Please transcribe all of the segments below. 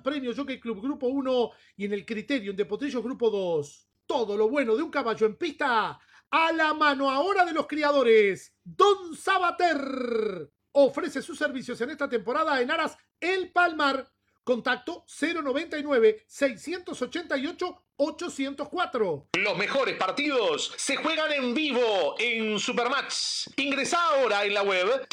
Premio Jockey Club Grupo 1 y en el Criterium de Potrillos Grupo 2. Todo lo bueno de un caballo en pista a la mano ahora de los criadores. Don Sabater ofrece sus servicios en esta temporada en Aras El Palmar. Contacto 099-688-804. Los mejores partidos se juegan en vivo en Supermatch. Ingresá ahora en la web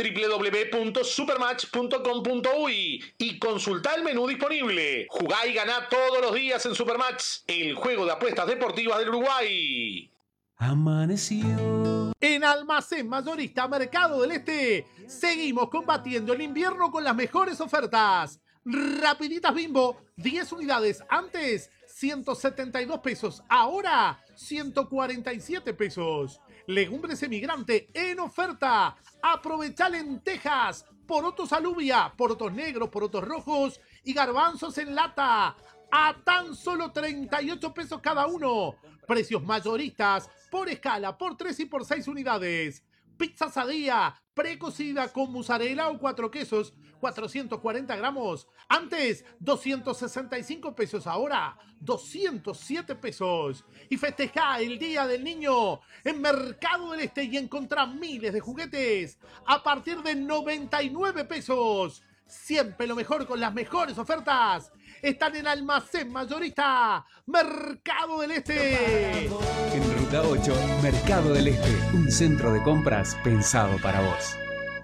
www.supermatch.com.uy y consultá el menú disponible. Jugá y ganá todos los días en Supermatch, el juego de apuestas deportivas del Uruguay. Amaneció. En Almacén Mayorista Mercado del Este seguimos combatiendo el invierno con las mejores ofertas. Rapiditas Bimbo, 10 unidades, antes 172 pesos, ahora 147 pesos. Legumbres Emigrante en oferta. Aprovecha lentejas, porotos alubia, porotos negros, porotos rojos y garbanzos en lata a tan solo 38 pesos cada uno. Precios mayoristas por escala, por 3 y por 6 unidades. Pizza Sadía, precocida con mozzarella o 4 quesos, 440 gramos. Antes, 265 pesos, ahora 207 pesos. Y festeja el Día del Niño en Mercado del Este y encontrá miles de juguetes a partir de 99 pesos. Siempre lo mejor con las mejores ofertas. Están en Almacén Mayorista Mercado del Este. En Ruta 8, Mercado del Este, un centro de compras pensado para vos.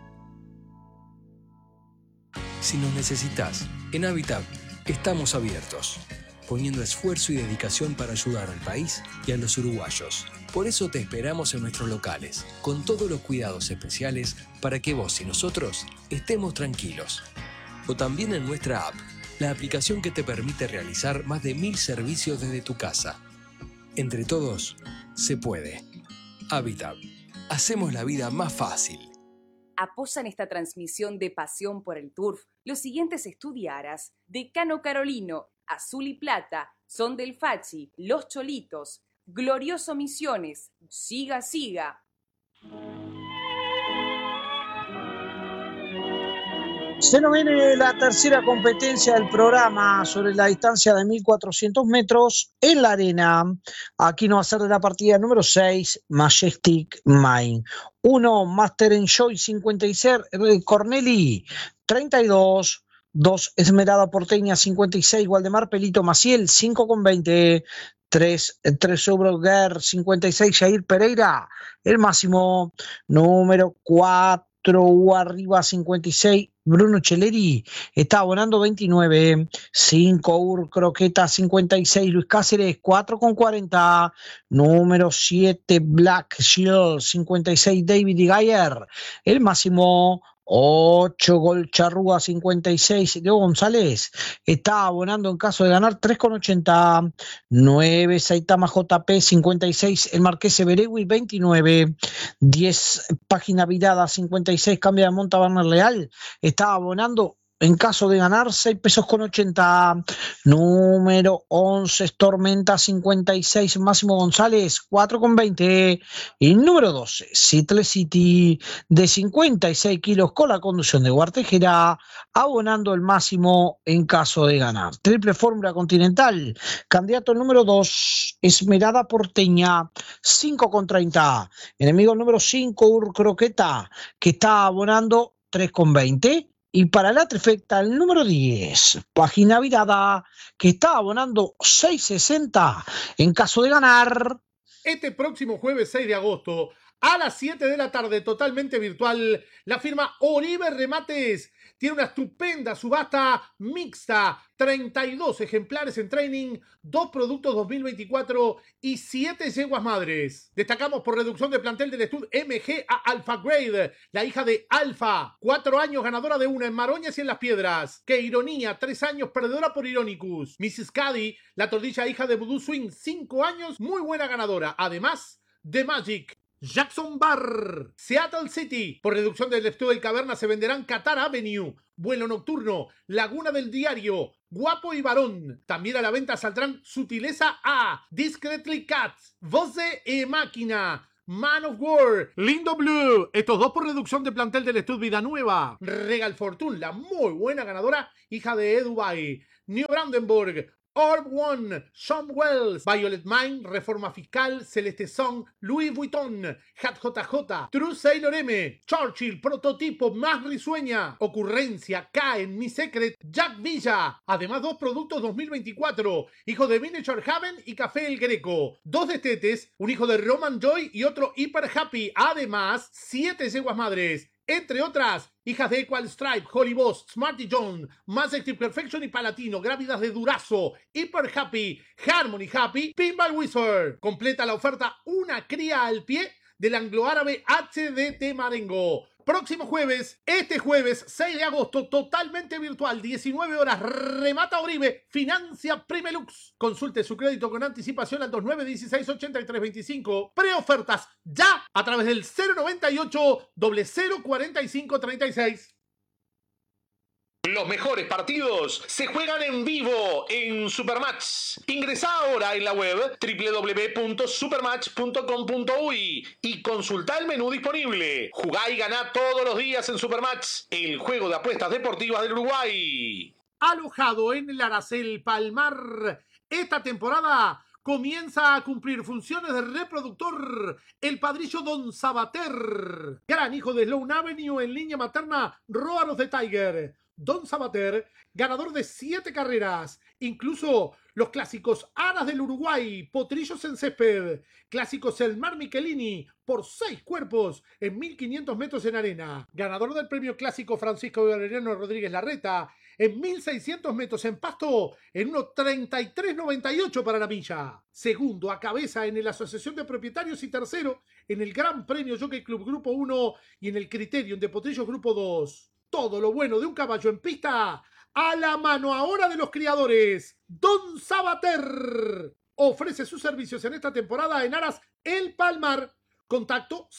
Si nos necesitas, en Habitat estamos abiertos, poniendo esfuerzo y dedicación para ayudar al país y a los uruguayos. Por eso te esperamos en nuestros locales, con todos los cuidados especiales para que vos y nosotros estemos tranquilos. O también en nuestra app, la aplicación que te permite realizar más de 1000 servicios desde tu casa. Entre todos, se puede. Habitat. Hacemos la vida más fácil. Apoyan esta transmisión de Pasión por el Turf los siguientes estudiaras: Decano Carolino, Azul y Plata, Son del Fachi, Los Cholitos, Glorioso Misiones, Siga Siga. Se nos viene la tercera competencia del programa sobre la distancia de 1400 metros en la arena. Aquí nos va a ser de la partida número 6, Majestic Mine. 1, Master Enjoy 56, Corneli 32. 2, Esmerada Porteña 56, Waldemar Pelito Maciel 5,20. 3 Sobroguer 56, Jair Pereira, el máximo. Número 4, arriba 56, Bruno Cheleri, está abonando 29. 5, Croqueta 56, Luis Cáceres 4,40. Número 7, Black Shield 56, David Gayer, el máximo. 8, Gol Charrúa 56, Diego González, está abonando en caso de ganar 3,80. 9, Saitama JP 56, el Marqués Everegui 29. 10, Página Virada 56, Cambia de Monta Werner Leal, está abonando en caso de ganar 6 pesos con 80. Número 11, Tormenta 56, Máximo González 4,20. Y número 12, Seattle City de 56 kilos con la conducción de Guartejera, abonando el máximo en caso de ganar. Triple Fórmula Continental, candidato número 2, Esmerada Porteña 5,30. Enemigo número 5, Croqueta, que está abonando 3,20. Y para la trifecta, el número 10, Página Virada, que está abonando 6,60 en caso de ganar. Este próximo jueves 6 de agosto, a las 7 de la tarde, totalmente virtual, la firma Oribe Remates tiene una estupenda subasta mixta. 32 ejemplares en training, 2 productos 2024 y 7 yeguas madres. Destacamos por reducción de plantel del Stud MG a Alpha Grade, la hija de Alfa, 4 años ganadora de una en Maroñas y en Las Piedras. Que Ironía, 3 años perdedora por Ironicus. Mrs. Caddy, la tordilla hija de Voodoo Swing, 5 años, muy buena ganadora. Además de Magic. Jackson Bar, Seattle City, por reducción del estudio del Caverna se venderán Qatar Avenue, Vuelo Nocturno, Laguna del Diario, Guapo y Varón. También a la venta saldrán Sutileza A, Discreetly Cat, Voce e Máquina, Man of War, Lindo Blue, estos dos por reducción de plantel del Stud Vida Nueva. Regal Fortune, la muy buena ganadora, hija de Dubai. New Brandenburg, Orb One, Sean Wells, Violet Mine, Reforma Fiscal, Celeste Song, Louis Vuitton, Hat JJ, True Sailor M, Churchill, Prototipo más risueña, Ocurrencia, K en Mi Secret, Jack Villa. Además, dos productos 2024, hijo de Miniature Haven y Café El Greco. Dos destetes, un hijo de Roman Joy y otro Hyper Happy. Además, 7 yeguas madres. Entre otras, hijas de Equal Stripe, Holy Boss, Smarty John, Mass Active Perfection y Palatino, Grávidas de Durazo, Hyper Happy, Harmony Happy, Pinball Wizard. Completa la oferta una cría al pie del anglo-árabe HDT Marengo. Próximo jueves, este jueves 6 de agosto, totalmente virtual, 19 horas, remata Oribe, financia Primelux. Consulte su crédito con anticipación al 2916-8325. Preofertas ya a través del 098 0045 36. Los mejores partidos se juegan en vivo en Supermatch. Ingresá ahora en la web www.supermatch.com.uy y consultá el menú disponible. Jugá y ganá todos los días en Supermatch, el juego de apuestas deportivas del Uruguay. Alojado en el Aracel Palmar, esta temporada comienza a cumplir funciones de reproductor el padrillo Don Sabater, gran hijo de Sloan Avenue en línea materna Roar of the Tiger. Don Sabater, ganador de 7 carreras, incluso los clásicos Aras del Uruguay, Potrillos en Césped, clásicos El Mar Michelini, por 6 cuerpos en 1500 metros en arena, ganador del premio clásico Francisco Valeriano Rodríguez Larreta, en 1600 metros en pasto, en 1.33.98 para la milla. Segundo a cabeza en la Asociación de Propietarios y tercero en el Gran Premio Jockey Club Grupo 1 y en el Criterium de Potrillos Grupo 2. Todo lo bueno de un caballo en pista a la mano ahora de los criadores. Don Sabater ofrece sus servicios en esta temporada en Aras El Palmar. Contacto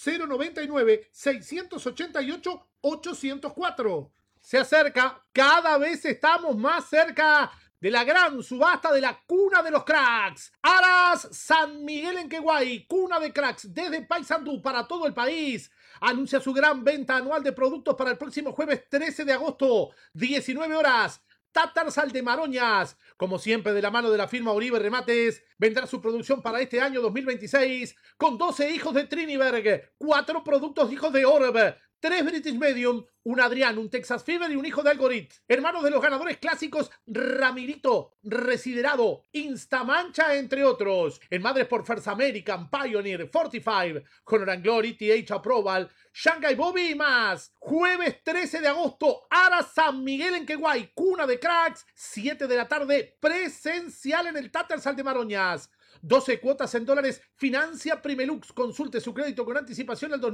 099-688-804. Se acerca, cada vez estamos más cerca de la gran subasta de la cuna de los cracks. Aras San Miguel en Queguay, cuna de cracks desde Paysandú para todo el país. Anuncia su gran venta anual de productos para el próximo jueves 13 de agosto, 19 horas. Tatarsal de Maroñas, como siempre de la mano de la firma Oribe Remates, vendrá su producción para este año 2026 con 12 hijos de Triniberg, 4 productos hijos de Orb, 3 British Medium, un Adrián, un Texas Fever y un hijo de Algorit. Hermanos de los ganadores clásicos Ramirito, Residerado, Instamancha, entre otros. En madres por First American, Pioneer, 45, Honor and Glory, TH Approval, Shanghai Bobby y más. Jueves 13 de agosto, Aras San Miguel en Queguay, cuna de cracks, 7 de la tarde, presencial en el Tatarsal de Maroñas. 12 cuotas en dólares, financia Primelux. Consulte su crédito con anticipación al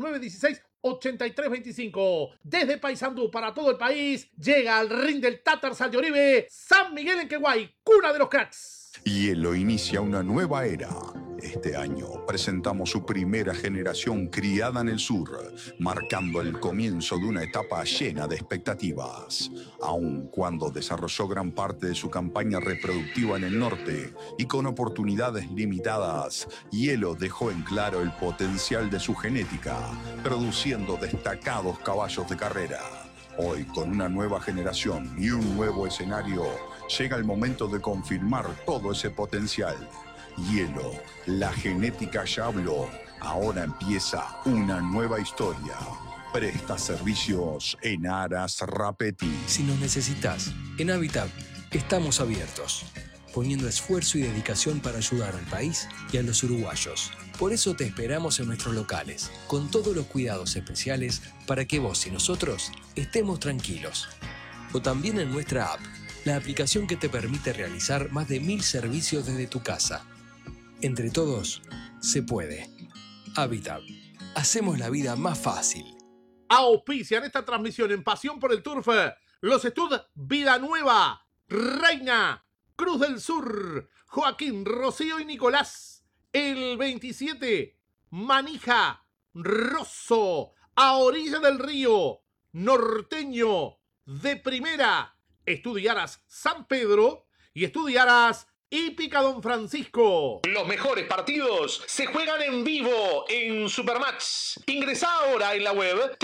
2916-8325. Desde Paysandú para todo el país, llega al ring del Tatarsal de Oribe, San Miguel en Queguay, cuna de los cracks. Hielo inicia una nueva era. Este año presentamos su primera generación criada en el sur, marcando el comienzo de una etapa llena de expectativas. Aun cuando desarrolló gran parte de su campaña reproductiva en el norte y con oportunidades limitadas, Hielo dejó en claro el potencial de su genética, produciendo destacados caballos de carrera. Hoy, con una nueva generación y un nuevo escenario, llega el momento de confirmar todo ese potencial. Hielo, la genética ya habló. Ahora empieza una nueva historia. Presta servicios en Aras Rapetti. Si nos necesitas, en Habitat estamos abiertos, poniendo esfuerzo y dedicación para ayudar al país y a los uruguayos. Por eso te esperamos en nuestros locales, con todos los cuidados especiales para que vos y nosotros estemos tranquilos. O también en nuestra app, la aplicación que te permite realizar más de 1000 servicios desde tu casa. Entre todos, se puede. Habitat. Hacemos la vida más fácil. Auspician esta transmisión en Pasión por el Turf los Stud Vida Nueva, Reina, Cruz del Sur, Joaquín, Rocío y Nicolás. El 27, Manija, Rosso, a orilla del río, Norteño, de primera, Estudiaras San Pedro y Estudiaras Hípica Don Francisco. Los mejores partidos se juegan en vivo en Supermatch. Ingresá ahora en la web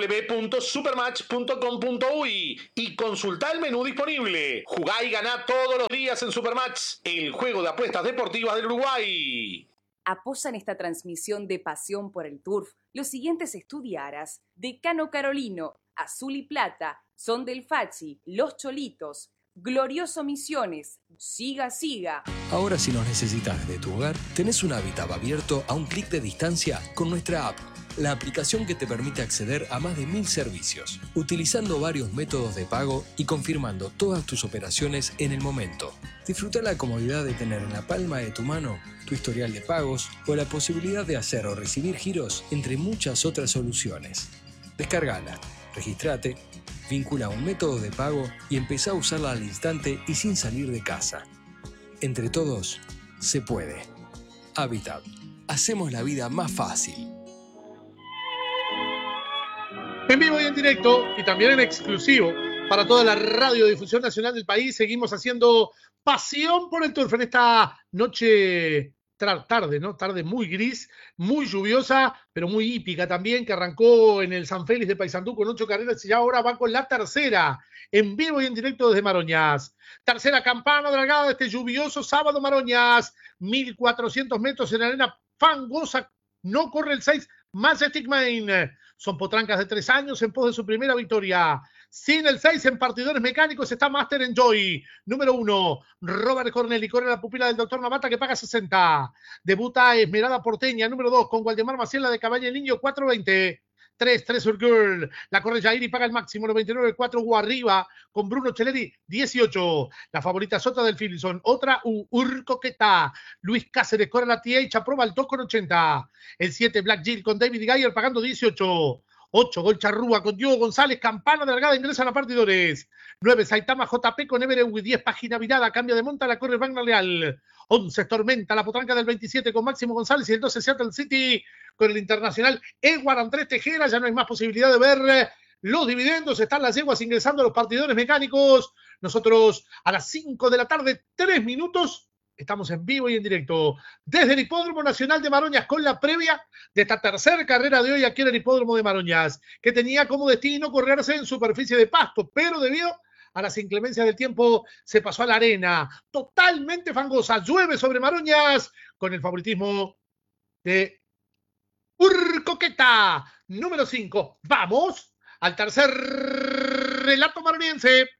www.supermatch.com.uy y consultá el menú disponible. Jugá y ganá todos los días en Supermatch, el juego de apuestas deportivas del Uruguay. Apoyan esta transmisión de Pasión por el Turf los siguientes estudiaras: Decano Carolino, Azul y Plata, Son del Fachi, Los Cholitos, Glorioso Misiones, Siga Siga. Ahora, si nos necesitas de tu hogar, tenés un hábitat abierto a un clic de distancia con nuestra app, la aplicación que te permite acceder a más de 1000 servicios, utilizando varios métodos de pago y confirmando todas tus operaciones en el momento. Disfruta la comodidad de tener en la palma de tu mano tu historial de pagos o la posibilidad de hacer o recibir giros, entre muchas otras soluciones. Descárgala, registrate, vincula un método de pago y empezá a usarla al instante y sin salir de casa. Entre todos, se puede. Habitat. Hacemos la vida más fácil. En vivo y en directo y también en exclusivo para toda la radiodifusión nacional del país, seguimos haciendo Pasión por el Turf en esta noche, tarde, ¿no? Tarde muy gris, muy lluviosa, pero muy hípica también, que arrancó en el San Félix de Paysandú con 8 carreras y ya ahora va con la tercera, en vivo y en directo desde Maroñas. Tercera campana dragada de este lluvioso sábado Maroñas, 1400 metros en arena fangosa, no corre el 6, Majestic Main. Son potrancas de 3 años en pos de su primera victoria. Sin el 6 en partidores mecánicos está Master Enjoy. Número 1, Robert Corneli. Corre la pupila del doctor Navata que paga 60. Debuta Esmerada Porteña. Número 2 con Waldemar Maciel, de Cabaña Niño, 4.20. 3, Treasure Girl. La corre Jair y paga el máximo, 99, 4 arriba con Bruno Cheleri, 18. La favorita Sota del Filson. Otra Urcoqueta. Luis Cáceres corre la TH, aprueba el 2,80. El 7, Black Jill con David Geyer pagando 18. 8, Gol Charrúa con Diego González, campana delgada, ingresan a partidores. 9, Saitama JP con Everewi, 10, Página Virada, cambia de monta, la corre Wagner Leal. 11, Tormenta, la potranca del 27 con Máximo González y el 12, Seattle City con el internacional Edward Andrés Tejera. Ya no hay más posibilidad de ver los dividendos, están las yeguas ingresando a los partidores mecánicos. Nosotros a las 5 de la tarde, 3 minutos, estamos en vivo y en directo desde el Hipódromo Nacional de Maroñas con la previa de esta tercera carrera de hoy aquí en el Hipódromo de Maroñas, que tenía como destino correrse en superficie de pasto, pero debido a las inclemencias del tiempo se pasó a la arena, totalmente fangosa, llueve sobre Maroñas con el favoritismo de Urcoqueta, número 5. Vamos al tercer relato maroniense.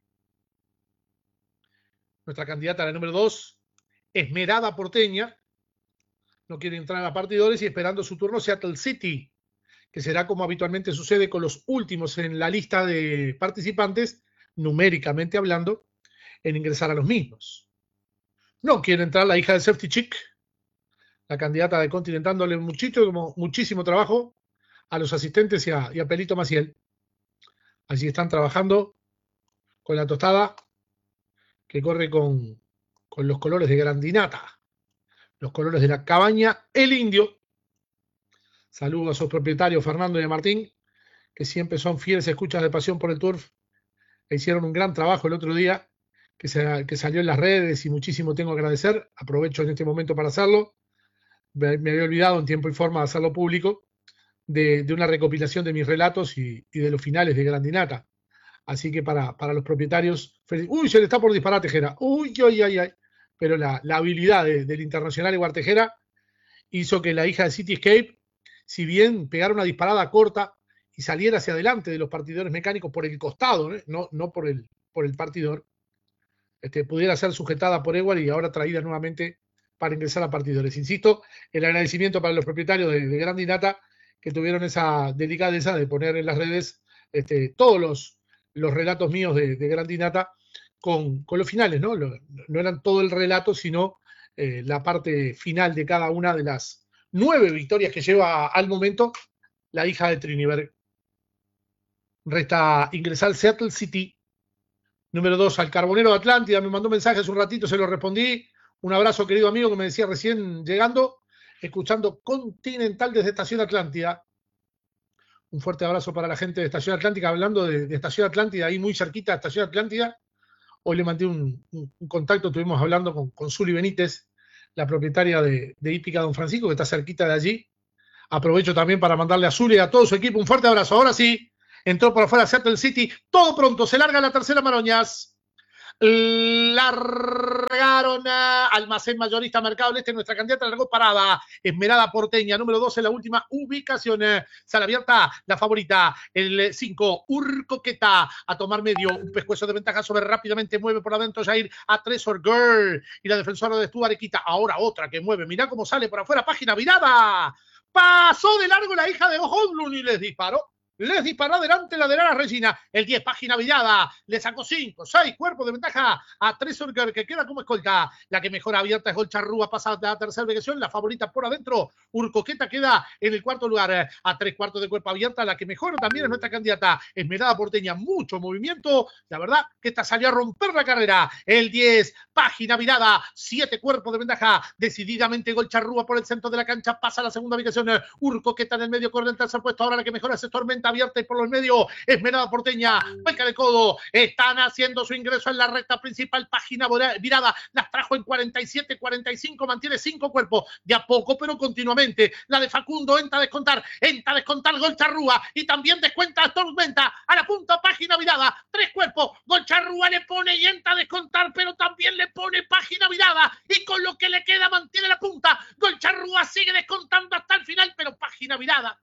Nuestra candidata a la número 2, Esmerada Porteña, no quiere entrar a partidores y esperando su turno Seattle City, que será como habitualmente sucede con los últimos en la lista de participantes, numéricamente hablando, en ingresar a los mismos. No quiere entrar la hija de Safety Chick, la candidata de Continental, dándole muchísimo trabajo a los asistentes y a Pelito Maciel. Allí están trabajando con la tostada que corre con los colores de Grandinata, los colores de la Cabaña El Indio. Saludos a sus propietarios Fernando y Martín, que siempre son fieles escuchas de Pasión por el Turf. Hicieron un gran trabajo el otro día, que salió en las redes y muchísimo tengo que agradecer. Aprovecho en este momento para hacerlo. Me había olvidado en tiempo y forma de hacerlo público, de una recopilación de mis relatos y de los finales de Grandinata. Así que para los propietarios, uy, se le está por disparar a Tejera. Uy. Pero la habilidad del internacional Edward Tejera hizo que la hija de Cityscape, si bien pegara una disparada corta y saliera hacia adelante de los partidores mecánicos por el costado, no por el partidor, pudiera ser sujetada por Edward y ahora traída nuevamente para ingresar a partidores. Insisto, el agradecimiento para los propietarios de Grandinata que tuvieron esa delicadeza de poner en las redes todos los relatos míos de Grandinata con los finales, ¿no? No eran todo el relato, sino la parte final de cada una de las 9 victorias que lleva al momento la hija de Triniberg. Resta ingresar Seattle City. Número 2, al Carbonero de Atlántida. Me mandó un mensaje hace un ratito, se lo respondí. Un abrazo, querido amigo, que me decía recién llegando, escuchando Continental desde Estación Atlántida. Un fuerte abrazo para la gente de Estación Atlántica. Hablando de Estación Atlántida, ahí muy cerquita de Estación Atlántida, Hoy le mandé un contacto, estuvimos hablando con Zuli Benítez, la propietaria de Hípica Don Francisco, que está cerquita de allí. Aprovecho también para mandarle a Zuli y a todo su equipo un fuerte abrazo. Ahora sí, entró por afuera Seattle City. Todo pronto, se larga la tercera, Maroñas. Largaron a Almacén Mayorista Mercado del Este, nuestra candidata largó parada, Esmerada Porteña, número 12, la última ubicación, sala abierta, la favorita, el 5, Urcoqueta, a tomar medio, un pescuezo de ventaja sobre rápidamente, mueve por adentro Jair a Tresor Girl, y la defensora de Stuart quita, ahora otra que mueve, mirá cómo sale por afuera, página virada, pasó de largo la hija de Ojoblun y les disparó adelante la de Lara Regina, el 10, página virada, le sacó 5, 6 cuerpos de ventaja a Tresorker, que queda como escolta, la que mejor abierta es Golcharrúa, pasa a la tercera ubicación, la favorita por adentro, Urcoqueta queda en el cuarto lugar, a 3 cuartos de cuerpo abierta, la que mejor también es nuestra candidata, Esmerada Porteña, mucho movimiento, la verdad que esta salió a romper la carrera, el 10, página virada, 7 cuerpos de ventaja, decididamente Golcharrúa por el centro de la cancha, pasa a la segunda ubicación, Urcoqueta en el medio, corre en tercer puesto, ahora la que mejor es Tormenta abierta y por los medios, Esmerada Porteña, hueca de codo, están haciendo su ingreso en la recta principal, página virada, las trajo en 47, 45, mantiene 5 cuerpos, de a poco pero continuamente, la de Facundo entra a descontar Golcharrúa y también descuenta Tormenta, a la punta, página virada, 3 cuerpos, Golcharrúa le pone y entra a descontar, pero también le pone página virada, y con lo que le queda mantiene la punta, Golcharrúa sigue descontando hasta el final, pero página virada,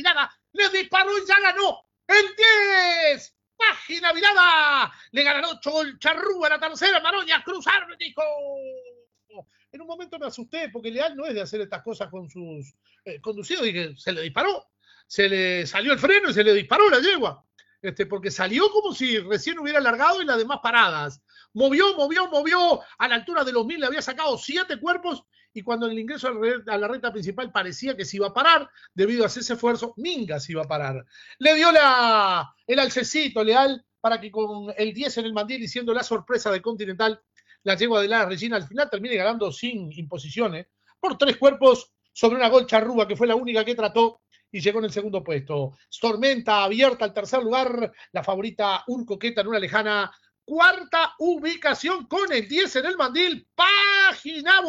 le disparó y ya ganó. El 10, página virada, le ganan 8 Golcharrúa, la tercera, Maroñas, cruzar, dijo. En un momento me asusté, porque Leal no es de hacer estas cosas con sus conducidos, y que se le disparó, se le salió el freno y se le disparó la yegua, porque salió como si recién hubiera largado y las demás paradas. Movió, a la altura de los 1000 le había sacado 7 cuerpos, y cuando en el ingreso a la recta principal parecía que se iba a parar, debido a ese esfuerzo, Minga se iba a parar. Le dio el alcecito Leal para que con el 10 en el mandil y siendo la sorpresa de Continental, la yegua de Lara Regina al final termine ganando sin imposiciones, por 3 cuerpos sobre una Golcharrúa que fue la única que trató y llegó en el segundo puesto. Tormenta abierta al tercer lugar, la favorita Urcoqueta en una lejana cuarta ubicación con el 10 en el mandil, página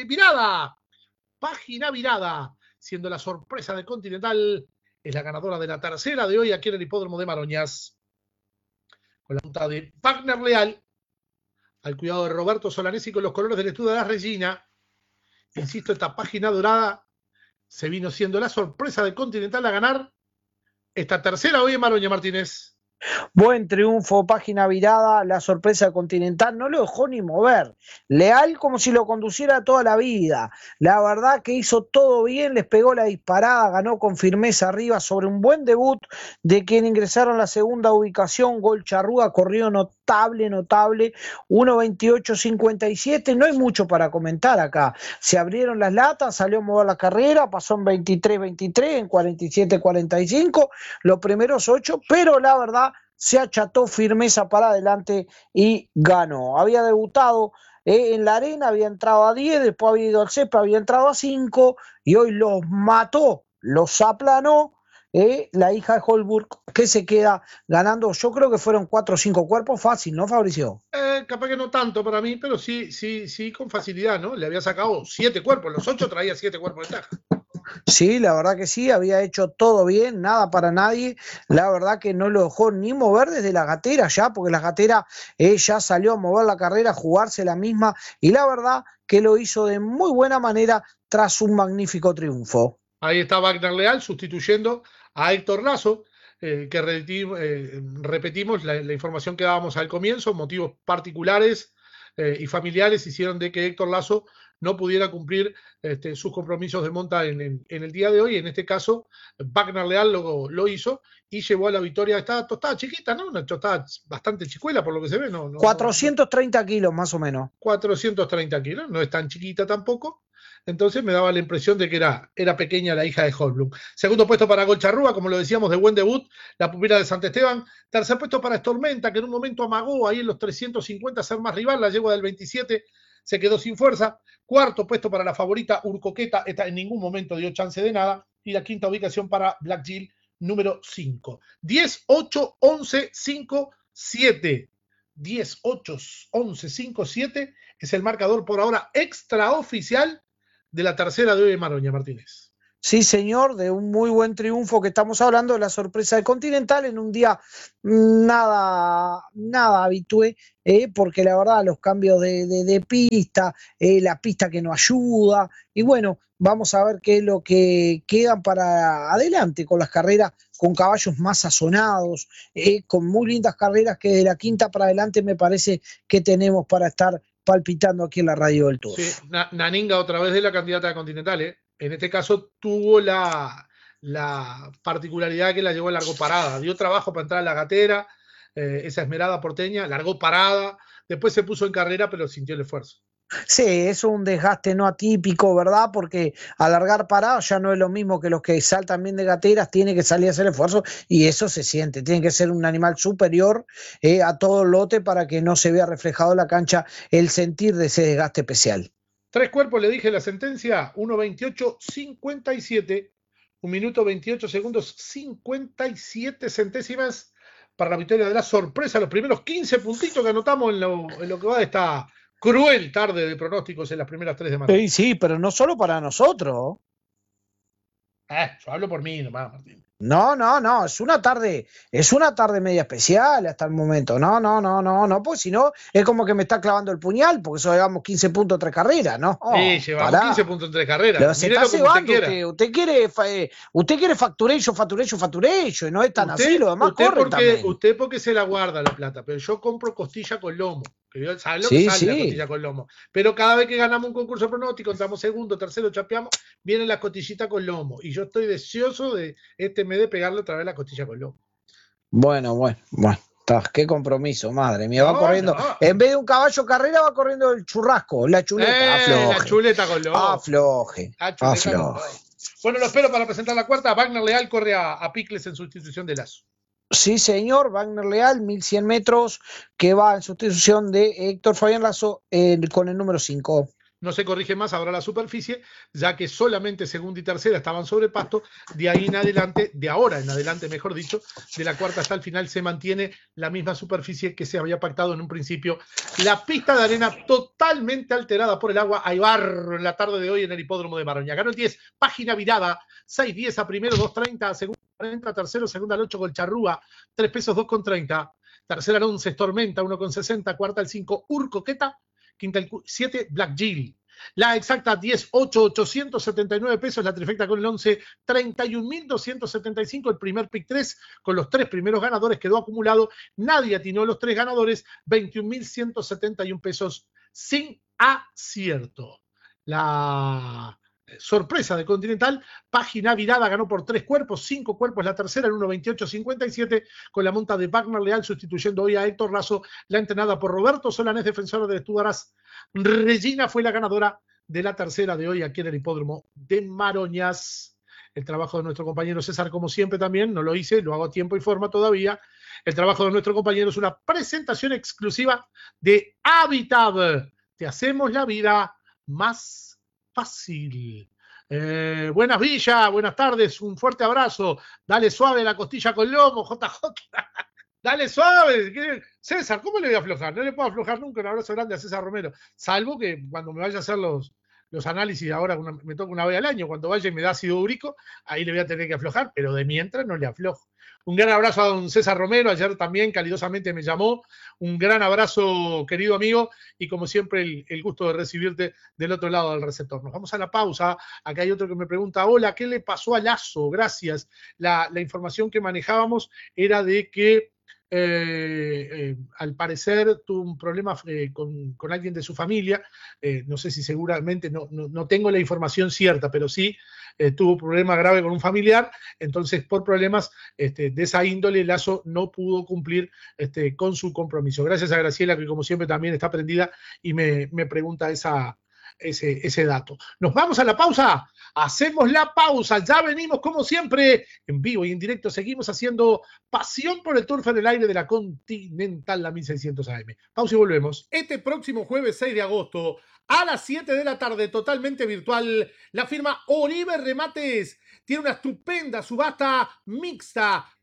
virada, siendo la sorpresa de Continental, es la ganadora de la tercera de hoy aquí en el hipódromo de Maroñas, con la punta de Wagner Leal, al cuidado de Roberto Solanesi con los colores del estudio de la Regina. Insisto, esta página dorada se vino siendo la sorpresa de Continental a ganar esta tercera hoy en Maroña, Martínez. Buen triunfo, página virada, la sorpresa Continental, no lo dejó ni mover. Leal como si lo conduciera toda la vida. La verdad que hizo todo bien, les pegó la disparada, ganó con firmeza arriba sobre un buen debut de quien ingresaron a la segunda ubicación. Golcharrúa corrió notable, 1.28.57, no hay mucho para comentar acá. Se abrieron las latas, salió a mover la carrera, pasó en 23.23, en 47.45, los primeros 8, pero la verdad se acható firmeza para adelante y ganó. Había debutado en la arena, había entrado a 10, después había ido al CEPA, había entrado a 5 y hoy los mató, los aplanó. La hija de Holburg, que se queda ganando, yo creo que fueron 4 o 5 cuerpos fácil, ¿no, Fabricio? Capaz que no tanto para mí, pero sí con facilidad, ¿no? Le había sacado 7 cuerpos, los 8 traía 7 cuerpos de ventaja. Sí, la verdad que sí, había hecho todo bien, nada para nadie, la verdad que no lo dejó ni mover desde la gatera ya, porque la gatera ya salió a mover la carrera, a jugarse la misma, y la verdad que lo hizo de muy buena manera tras un magnífico triunfo. Ahí está Wagner Leal sustituyendo a Héctor Lazo, que repetimos la información que dábamos al comienzo, motivos particulares y familiares hicieron de que Héctor Lazo no pudiera cumplir sus compromisos de monta en el día de hoy. En este caso, Wagner Leal lo hizo y llevó a la victoria. Esta tostada chiquita, ¿no? Una tostada bastante chicuela por lo que se ve, ¿no? 430 kilos más o menos. 430 kilos, no es tan chiquita tampoco. Entonces me daba la impresión de que era pequeña la hija de Holblum. Segundo puesto para Golcharrúa, como lo decíamos, de buen debut, la pupila de Santesteban. Tercer puesto para Tormenta, que en un momento amagó ahí en los 350 ser más rival, la yegua del 27 se quedó sin fuerza. Cuarto puesto para la favorita Urcoqueta, esta en ningún momento dio chance de nada. Y la quinta ubicación para Black Jill, número 5. 10, 8, 11, 5, 7. 10, 8, 11, 5, 7 es el marcador por ahora extraoficial de la tercera de hoy de Maroña, Martínez. Sí, señor, de un muy buen triunfo que estamos hablando, de la sorpresa de Continental en un día nada habitué, porque la verdad los cambios de pista, la pista que no ayuda, y bueno, vamos a ver qué es lo que quedan para adelante con las carreras, con caballos más sazonados, con muy lindas carreras que de la quinta para adelante me parece que tenemos para estar palpitando aquí en la radio del Tour. Sí, Naninga otra vez de la candidata de Continental, En este caso tuvo la particularidad que la llevó a largo parada. Dio trabajo para entrar a la gatera, esa esmerada porteña, largó parada, después se puso en carrera, pero sintió el esfuerzo. Sí, es un desgaste no atípico, ¿verdad? Porque alargar parado ya no es lo mismo que los que saltan bien de gateras, tiene que salir a hacer esfuerzo y eso se siente. Tiene que ser un animal superior a todo el lote para que no se vea reflejado en la cancha el sentir de ese desgaste especial. 3 cuerpos, le dije la sentencia, 1:28.57, 1 minuto 28 segundos, 57 centésimas para la victoria de la sorpresa, los primeros 15 puntitos que anotamos en lo que va de esta cruel tarde de pronósticos en las primeras 3 de marzo. Sí, pero no solo para nosotros. Yo hablo por mí nomás, Martín. No, es una tarde media especial hasta el momento. No, pues si no, es como que me está clavando el puñal, porque eso llevamos 15 puntos en 3 carreras, ¿no? Sí, llevamos 15 puntos en 3 carreras. Se está cebando usted quiere facturation, y no es tan así, lo demás corre también. Usted porque se la guarda la plata, pero yo compro costilla con lomo. ¿Sabe lo que sale la costilla con lomo? Pero cada vez que ganamos un concurso de pronóstico, entramos segundo, tercero, chapeamos, viene la costillita con lomo. Y yo estoy deseoso de este mes de pegarle otra vez la costilla con lomo. Bueno. Qué compromiso, madre mía. Va corriendo. No. En vez de un caballo carrera, va corriendo el churrasco, la chuleta. Afloje. La chuleta con lomo. Afloje. Bueno, lo espero para presentar la cuarta. Wagner Leal corre a Picles en sustitución de Lazo. Sí, señor, Wagner Leal, 1100 metros, que va en sustitución de Héctor Fabián Lazo con el número 5. No se corrige más ahora la superficie, ya que solamente segunda y tercera estaban sobre pasto. De ahí en adelante, de ahora en adelante, mejor dicho, de la cuarta hasta el final se mantiene la misma superficie que se había pactado en un principio. La pista de arena totalmente alterada por el agua. Hay barro en la tarde de hoy en el hipódromo de Maroña. Ganó el 10, página virada, 6.10 a primero, 2.30 a segundo, 40 a tercero, segunda al 8 Golcharrúa, 3 pesos 2.30. Tercera al 11 Tormenta, 1.60. Cuarta al 5 Urcoqueta. Quinta al 7, Black Jill. La exacta 10, 8, 879 pesos. La trifecta con el 11, 31.275. El primer pick 3 con los 3 primeros ganadores quedó acumulado. Nadie atinó los 3 ganadores. 21.171 pesos sin acierto. La sorpresa de Continental, página virada, ganó por 3 cuerpos, 5 cuerpos la tercera en 1.28.57 con la monta de Wagner Leal sustituyendo hoy a Héctor Lazo, la entrenada por Roberto Solanés, defensor de Estuaras. Regina fue la ganadora de la tercera de hoy aquí en el hipódromo de Maroñas. El trabajo de nuestro compañero César, como siempre también, no lo hice, lo hago a tiempo y forma todavía. El trabajo de nuestro compañero es una presentación exclusiva de Habitab. Te hacemos la vida más fácil. Buenas Villa, buenas tardes, un fuerte abrazo. Dale suave la costilla con lomo, JJ. Dale suave. César, ¿cómo le voy a aflojar? No le puedo aflojar nunca. Un abrazo grande a César Romero. Salvo que cuando me vaya a hacer los análisis, ahora me toca una vez al año, cuando vaya y me da ácido úrico, ahí le voy a tener que aflojar, pero de mientras no le aflojo. Un gran abrazo a don César Romero, ayer también calidosamente me llamó. Un gran abrazo, querido amigo, y como siempre el gusto de recibirte del otro lado del receptor. Nos vamos a la pausa. Acá hay otro que me pregunta, hola, ¿qué le pasó a Lazo? Gracias. La información que manejábamos era de que al parecer tuvo un problema con alguien de su familia, no sé si seguramente, no tengo la información cierta, pero sí tuvo un problema grave con un familiar, entonces por problemas de esa índole Lazo no pudo cumplir con su compromiso. Gracias a Graciela, que como siempre también está prendida y me pregunta ese dato. Nos vamos a la pausa. Hacemos la pausa, ya venimos como siempre en vivo y en directo, seguimos haciendo pasión por el turf en el aire de la Continental, la 1600 AM. Pausa y volvemos. Este próximo jueves 6 de agosto a las 7 de la tarde, totalmente virtual, la firma Oribe Remates tiene una estupenda subasta mixta,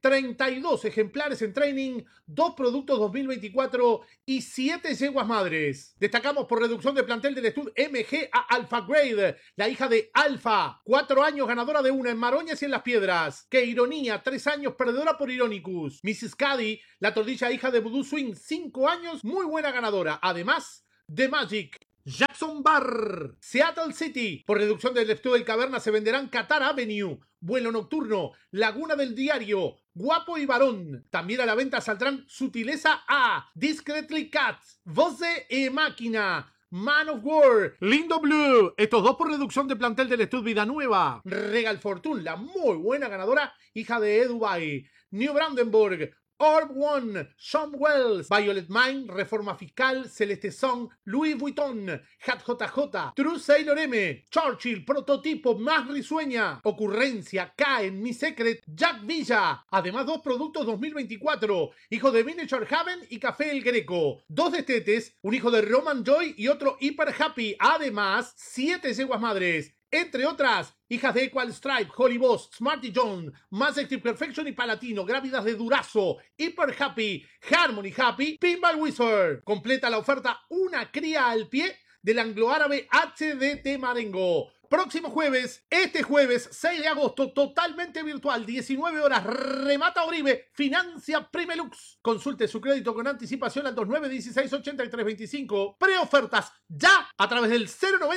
32 ejemplares en training, 2 productos 2024 y 7 yeguas madres. Destacamos por reducción de plantel del Stud MG a Alpha Grade, la hija de Alpha, 4 años ganadora de una en Maroñas y en Las Piedras. Que Ironía, 3 años perdedora por Ironicus. Mrs. Caddy, la tordilla hija de Voodoo Swing, 5 años, muy buena ganadora. Además, The Magic. Jackson Bar, Seattle City. Por reducción del Stud del Caverna se venderán Qatar Avenue, Vuelo Nocturno, Laguna del Diario, Guapo y Varón. También a la venta saldrán Sutileza A, Discreetly Cat, Voce e Máquina, Man of War, Lindo Blue. Estos 2 por reducción de plantel del Stud Vida Nueva. Regal Fortune, la muy buena ganadora, hija de Dubai. New Brandenburg, Orb One, Sean Wells, Violet Mine, Reforma Fiscal, Celeste Song, Louis Vuitton, Hat JJ, True Sailor M, Churchill, Prototipo más risueña, Ocurrencia, Caen, Mi Secret, Jack Villa. Además 2 productos 2024, hijo de Miniature Haven y Café El Greco. 2 destetes, un hijo de Roman Joy y otro Hyper Happy. Además 7 yeguas madres. Entre otras, hijas de Equal Stripe, Holy Boss, Smarty John, Majestic Perfection y Palatino, Grávidas de Durazo, Hyper Happy, Harmony Happy, Pinball Wizard. Completa la oferta una cría al pie del anglo-árabe HDT Marengo. Próximo jueves, este jueves 6 de agosto, totalmente virtual, 19 horas, remata Oribe, financia Primelux. Consulte su crédito con anticipación al 2916-8325. Preofertas ya a través del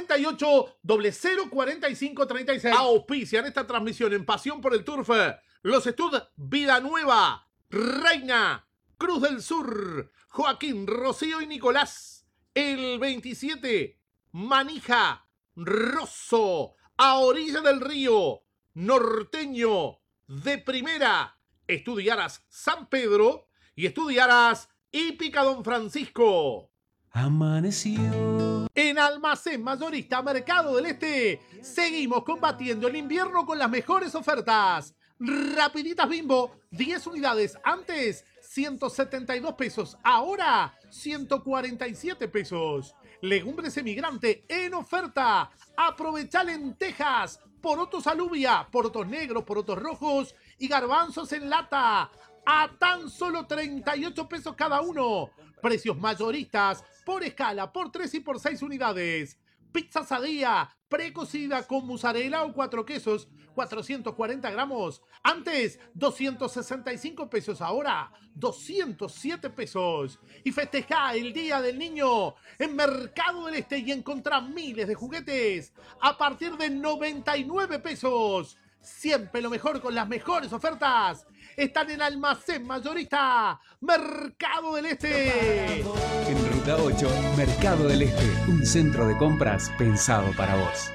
098-004536. Auspician esta transmisión en Pasión por el Turf los Stud Vida Nueva, Reina, Cruz del Sur, Joaquín, Rocío y Nicolás. El 27, Manija, Rosso, a orilla del río, Norteño, de primera, Estudiaras San Pedro y Estudiaras Hípica Don Francisco. Amaneció. En Almacén Mayorista Mercado del Este seguimos combatiendo el invierno con las mejores ofertas. Rapiditas Bimbo, 10 unidades, antes 172 pesos, ahora 147 pesos. Legumbres Emigrante en oferta. Aprovecha lentejas, porotos alubia, porotos negros, porotos rojos y garbanzos en lata a tan solo 38 pesos cada uno. Precios mayoristas por escala, por 3 y por 6 unidades. Pizza Sadía, precocida con mozzarella o 4 quesos, 440 gramos. Antes, 265 pesos, ahora 207 pesos. Y festeja el Día del Niño en Mercado del Este y encontrá miles de juguetes a partir de 99 pesos. Siempre lo mejor con las mejores ofertas. Están en Almacén Mayorista Mercado del Este. En Ruta 8, Mercado del Este, un centro de compras pensado para vos.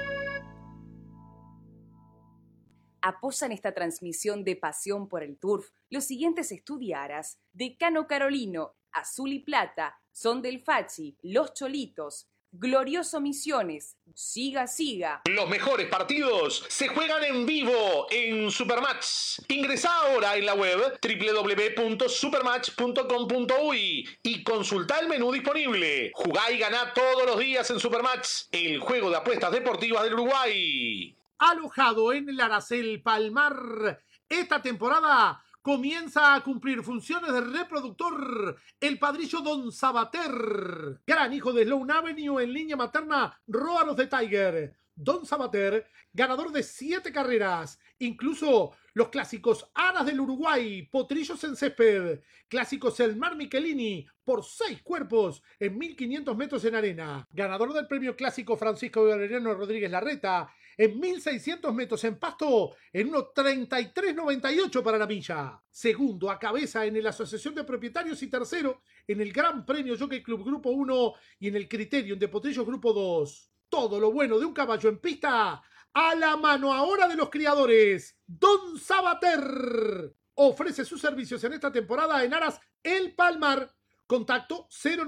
Apoyan esta transmisión de Pasión por el Turf los siguientes estudiaras: Decano Carolino, Azul y Plata, Son del Fachi, Los Cholitos, Glorioso Misiones, Siga Siga. Los mejores partidos se juegan en vivo en Supermatch. Ingresá ahora en la web www.supermatch.com.uy y consultá el menú disponible. Jugá y ganá todos los días en Supermatch, el juego de apuestas deportivas del Uruguay. Alojado en el Aracel Palmar, esta temporada comienza a cumplir funciones de reproductor el padrillo Don Sabater, gran hijo de Sloan Avenue en línea materna Róaros de Tiger. Don Sabater, ganador de 7 carreras, incluso los clásicos Aras del Uruguay, Potrillos en Césped, clásicos El Mar Michelini, por 6 cuerpos en 1500 metros en arena, ganador del premio clásico Francisco Valeriano Rodríguez Larreta, en 1600 metros en pasto, en 1.33.98 para la milla. Segundo a cabeza en la Asociación de Propietarios y tercero en el Gran Premio Jockey Club Grupo 1 y en el Criterium de Potrillos Grupo 2. Todo lo bueno de un caballo en pista a la mano ahora de los criadores. Don Sabater ofrece sus servicios en esta temporada en Aras El Palmar. Contacto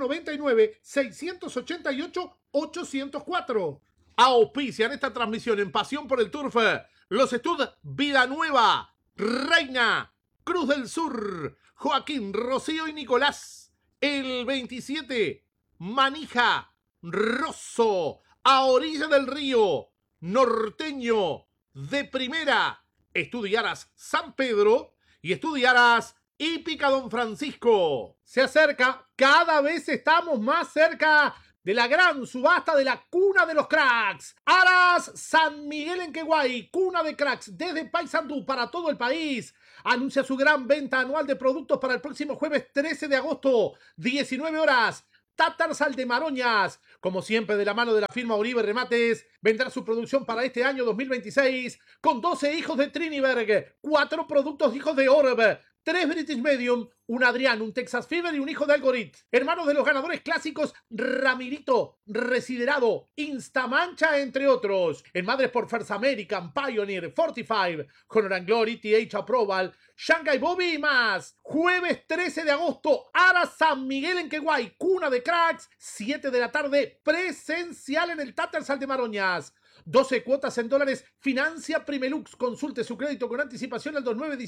099-688-804. Auspician esta transmisión en Pasión por el Turf los Stud Vida Nueva, Reina, Cruz del Sur, Joaquín, Rocío y Nicolás. El 27, Manija, Rosso, a orilla del río, Norteño, de primera, Estudiaras San Pedro y y estudiarás Hípica Don Francisco. Se acerca, cada vez estamos más cerca de la gran subasta de la cuna de los cracks. Aras San Miguel en Queguay, cuna de cracks desde Paysandú para todo el país. Anuncia su gran venta anual de productos para el próximo jueves 13 de agosto, 19 horas. Tatarsal de Maroñas, como siempre de la mano de la firma Oribe Remates, vendrá su producción para este año 2026 con 12 hijos de Triniberg, 4 productos hijos de Orb, 3 British Medium, un Adrián, un Texas Fever y un hijo de Algorit. Hermanos de los ganadores clásicos Ramirito, Residerado, Instamancha, entre otros. En madres por First American, Pioneer, 45, Honor and Glory, TH Approval, Shanghai Bobby y más. Jueves 13 de agosto, Ara San Miguel en Queguay, cuna de cracks, 7 de la tarde, presencial en el Tatarsal de Maroñas. 12 cuotas en dólares, financia Primelux. Consulte su crédito con anticipación al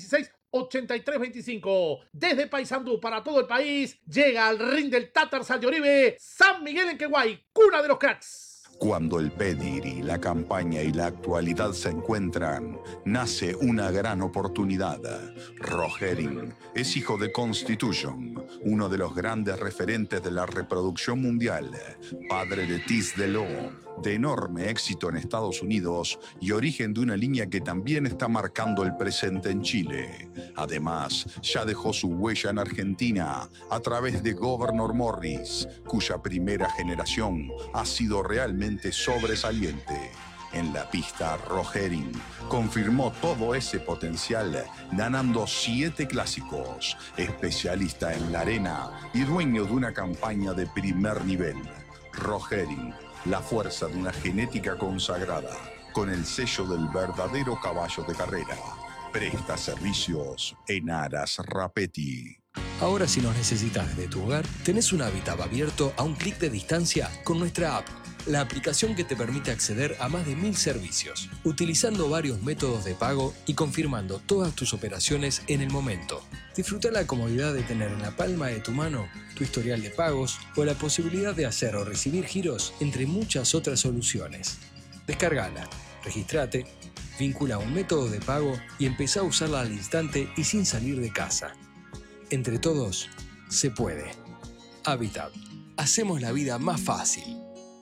2916-8325. Desde Paysandú para todo el país, llega al ring del Tatarsal de Oribe, San Miguel en Queguay, cuna de los cracks. Cuando el pedigrí, la campaña y la actualidad se encuentran, nace una gran oportunidad. Rogering es hijo de Constitution, uno de los grandes referentes de la reproducción mundial, padre de Tis de Lo, de enorme éxito en Estados Unidos y origen de una línea que también está marcando el presente en Chile. Además, ya dejó su huella en Argentina a través de Governor Morris, cuya primera generación ha sido realmente sobresaliente. En la pista, Rogering confirmó todo ese potencial, ganando 7 clásicos, especialista en la arena y dueño de una campaña de primer nivel. Rogering, la fuerza de una genética consagrada, con el sello del verdadero caballo de carrera. Presta servicios en Aras Rapetti. Ahora, si nos necesitas desde tu hogar, tenés un hábitat abierto a un clic de distancia con nuestra app, la aplicación que te permite acceder a más de 1000 servicios, utilizando varios métodos de pago y confirmando todas tus operaciones en el momento. Disfruta la comodidad de tener en la palma de tu mano tu historial de pagos o la posibilidad de hacer o recibir giros, entre muchas otras soluciones. Descárgala, registrate, vincula un método de pago y empezá a usarla al instante y sin salir de casa. Entre todos, se puede. Habitat. Hacemos la vida más fácil.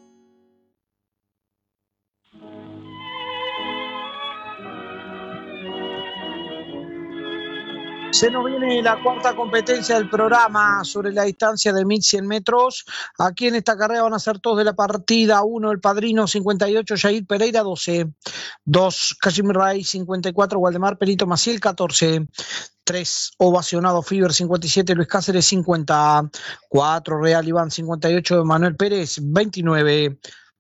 Se nos viene la cuarta competencia del programa sobre la distancia de 1100 metros. Aquí en esta carrera van a ser todos de la partida. 1, El Padrino, 58, Jair Pereira, 12. 2, Casimir Ray, 54, Waldemar Perito Maciel, 14. 3, Ovacionado Fiber, 57, Luis Cáceres, 50. 4, Real Iván, 58, Manuel Pérez, 29.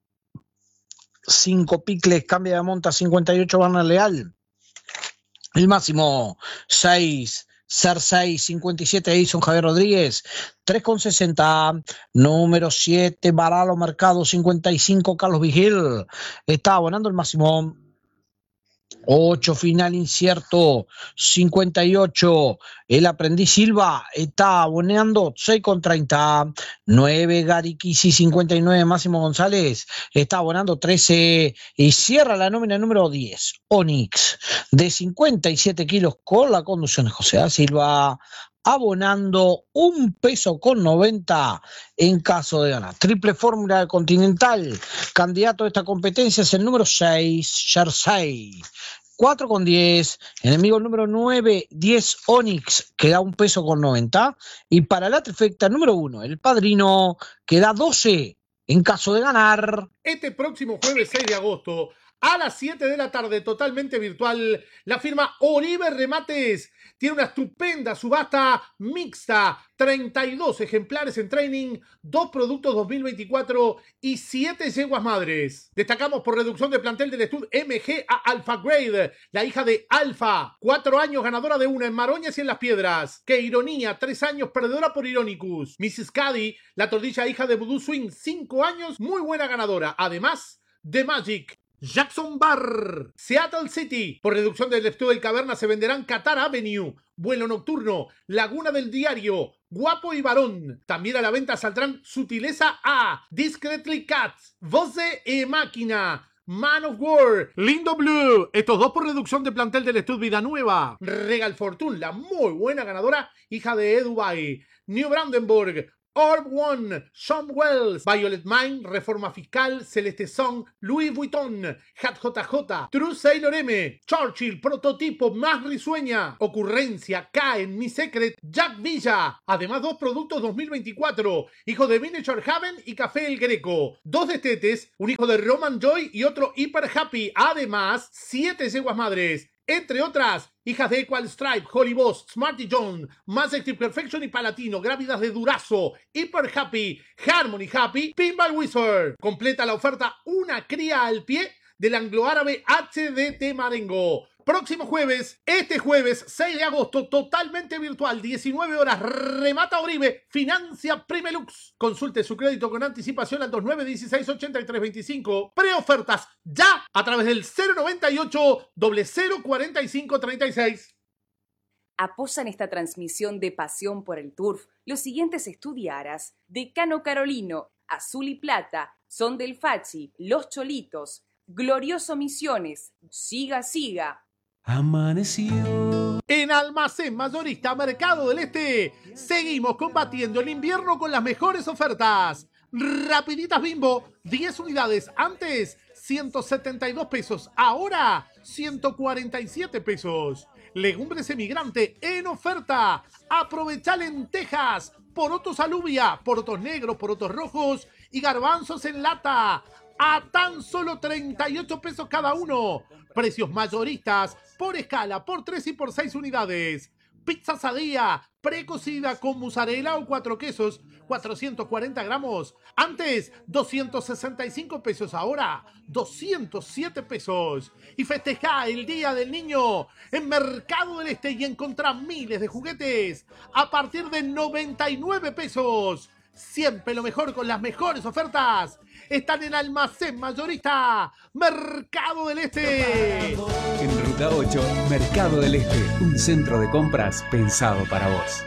5, Picles, Cambia de Monta, 58, Bernal Leal. El máximo, 6, Cersei, 57, Edison Javier Rodríguez, 3,60. Número 7, Baralo Mercado, 55, Carlos Vigil. Está abonando el máximo. 8, Final Incierto, 58, El Aprendiz Silva está aboneando 6,30. 9, Gariquisi, 59, Máximo González está abonando 13 y cierra la nómina número 10, Onix, de 57 kilos con la conducción de José da Silva, abonando 1,90 pesos en caso de ganar. Triple fórmula continental. Candidato a esta competencia es el número 6, Jersey. 4,10. Enemigo número 9, 10, Onix, que da 1,90 pesos. Y para la trifecta número 1, El Padrino, que da 12 en caso de ganar. Este próximo jueves 6 de agosto, a las 7 de la tarde, totalmente virtual, la firma Oribe Remates tiene una estupenda subasta mixta. 32 ejemplares en training, 2 productos 2024 y 7 yeguas madres. Destacamos por reducción de plantel del Stud MG a Alpha Grade, la hija de Alpha, 4 años ganadora de una en Maroñas y en Las Piedras. Que Ironía, 3 años perdedora por Ironicus. Mrs. Caddy, la tordilla hija de Voodoo Swing, 5 años, muy buena ganadora. Además, The Magic. Jackson Bar, Seattle City. Por reducción del estudio del Caverna se venderán Qatar Avenue, Vuelo Nocturno, Laguna del Diario, Guapo y Varón. También a la venta saldrán Sutileza A, Discreetly Cat, Voce e Máquina, Man of War, Lindo Blue, estos dos por reducción de plantel del Stud Vida Nueva. Regal Fortune, la muy buena ganadora, hija de Dubai. New Brandenburg, Orb One, Sean Wells, Violet Mine, Reforma Fiscal, Celeste Song, Louis Vuitton, Hat JJ, True Sailor M, Churchill, Prototipo más risueña, Ocurrencia, Caen, Mi Secret, Jack Villa. Además, dos productos 2024, hijo de Miniature Haven y Café El Greco. Dos destetes, un hijo de Roman Joy y otro Hyper Happy. Además, 7 yeguas madres. Entre otras, hijas de Equal Stripe, Holy Boss, Smarty John, Mass Active Perfection y Palatino, grávidas de Durazo, Hyper Happy, Harmony Happy, Pinball Wizard. Completa la oferta una cría al pie del anglo-árabe HDT Marengo. Próximo jueves, este jueves 6 de agosto, totalmente virtual, 19 horas, remata Oribe, financia Primelux. Consulte su crédito con anticipación al 2916-8325. Preofertas ya a través del 098-004536. Apoyan esta transmisión de Pasión por el Turf los siguientes estudiaras: Decano Carolino, Azul y Plata, Son del Fachi, Los Cholitos, Glorioso Misiones, Siga Siga. Amaneció. En Almacén Mayorista Mercado del Este, seguimos combatiendo el invierno con las mejores ofertas. Rapiditas Bimbo, 10 unidades, antes 172 pesos, ahora 147 pesos. Legumbres Emigrante en oferta. Aprovecha lentejas, porotos alubia, porotos negros, porotos rojos y garbanzos en lata a tan solo 38 pesos cada uno. Precios mayoristas por escala, por 3 y por 6 unidades. Pizza Sadía, precocida con mozzarella o 4 quesos, 440 gramos. Antes, 265 pesos, ahora 207 pesos. Y festeja el Día del Niño en Mercado del Este y encontrá miles de juguetes a partir de 99 pesos. Siempre lo mejor con las mejores ofertas. Están en Almacén Mayorista Mercado del Este. En Ruta 8, Mercado del Este, un centro de compras pensado para vos.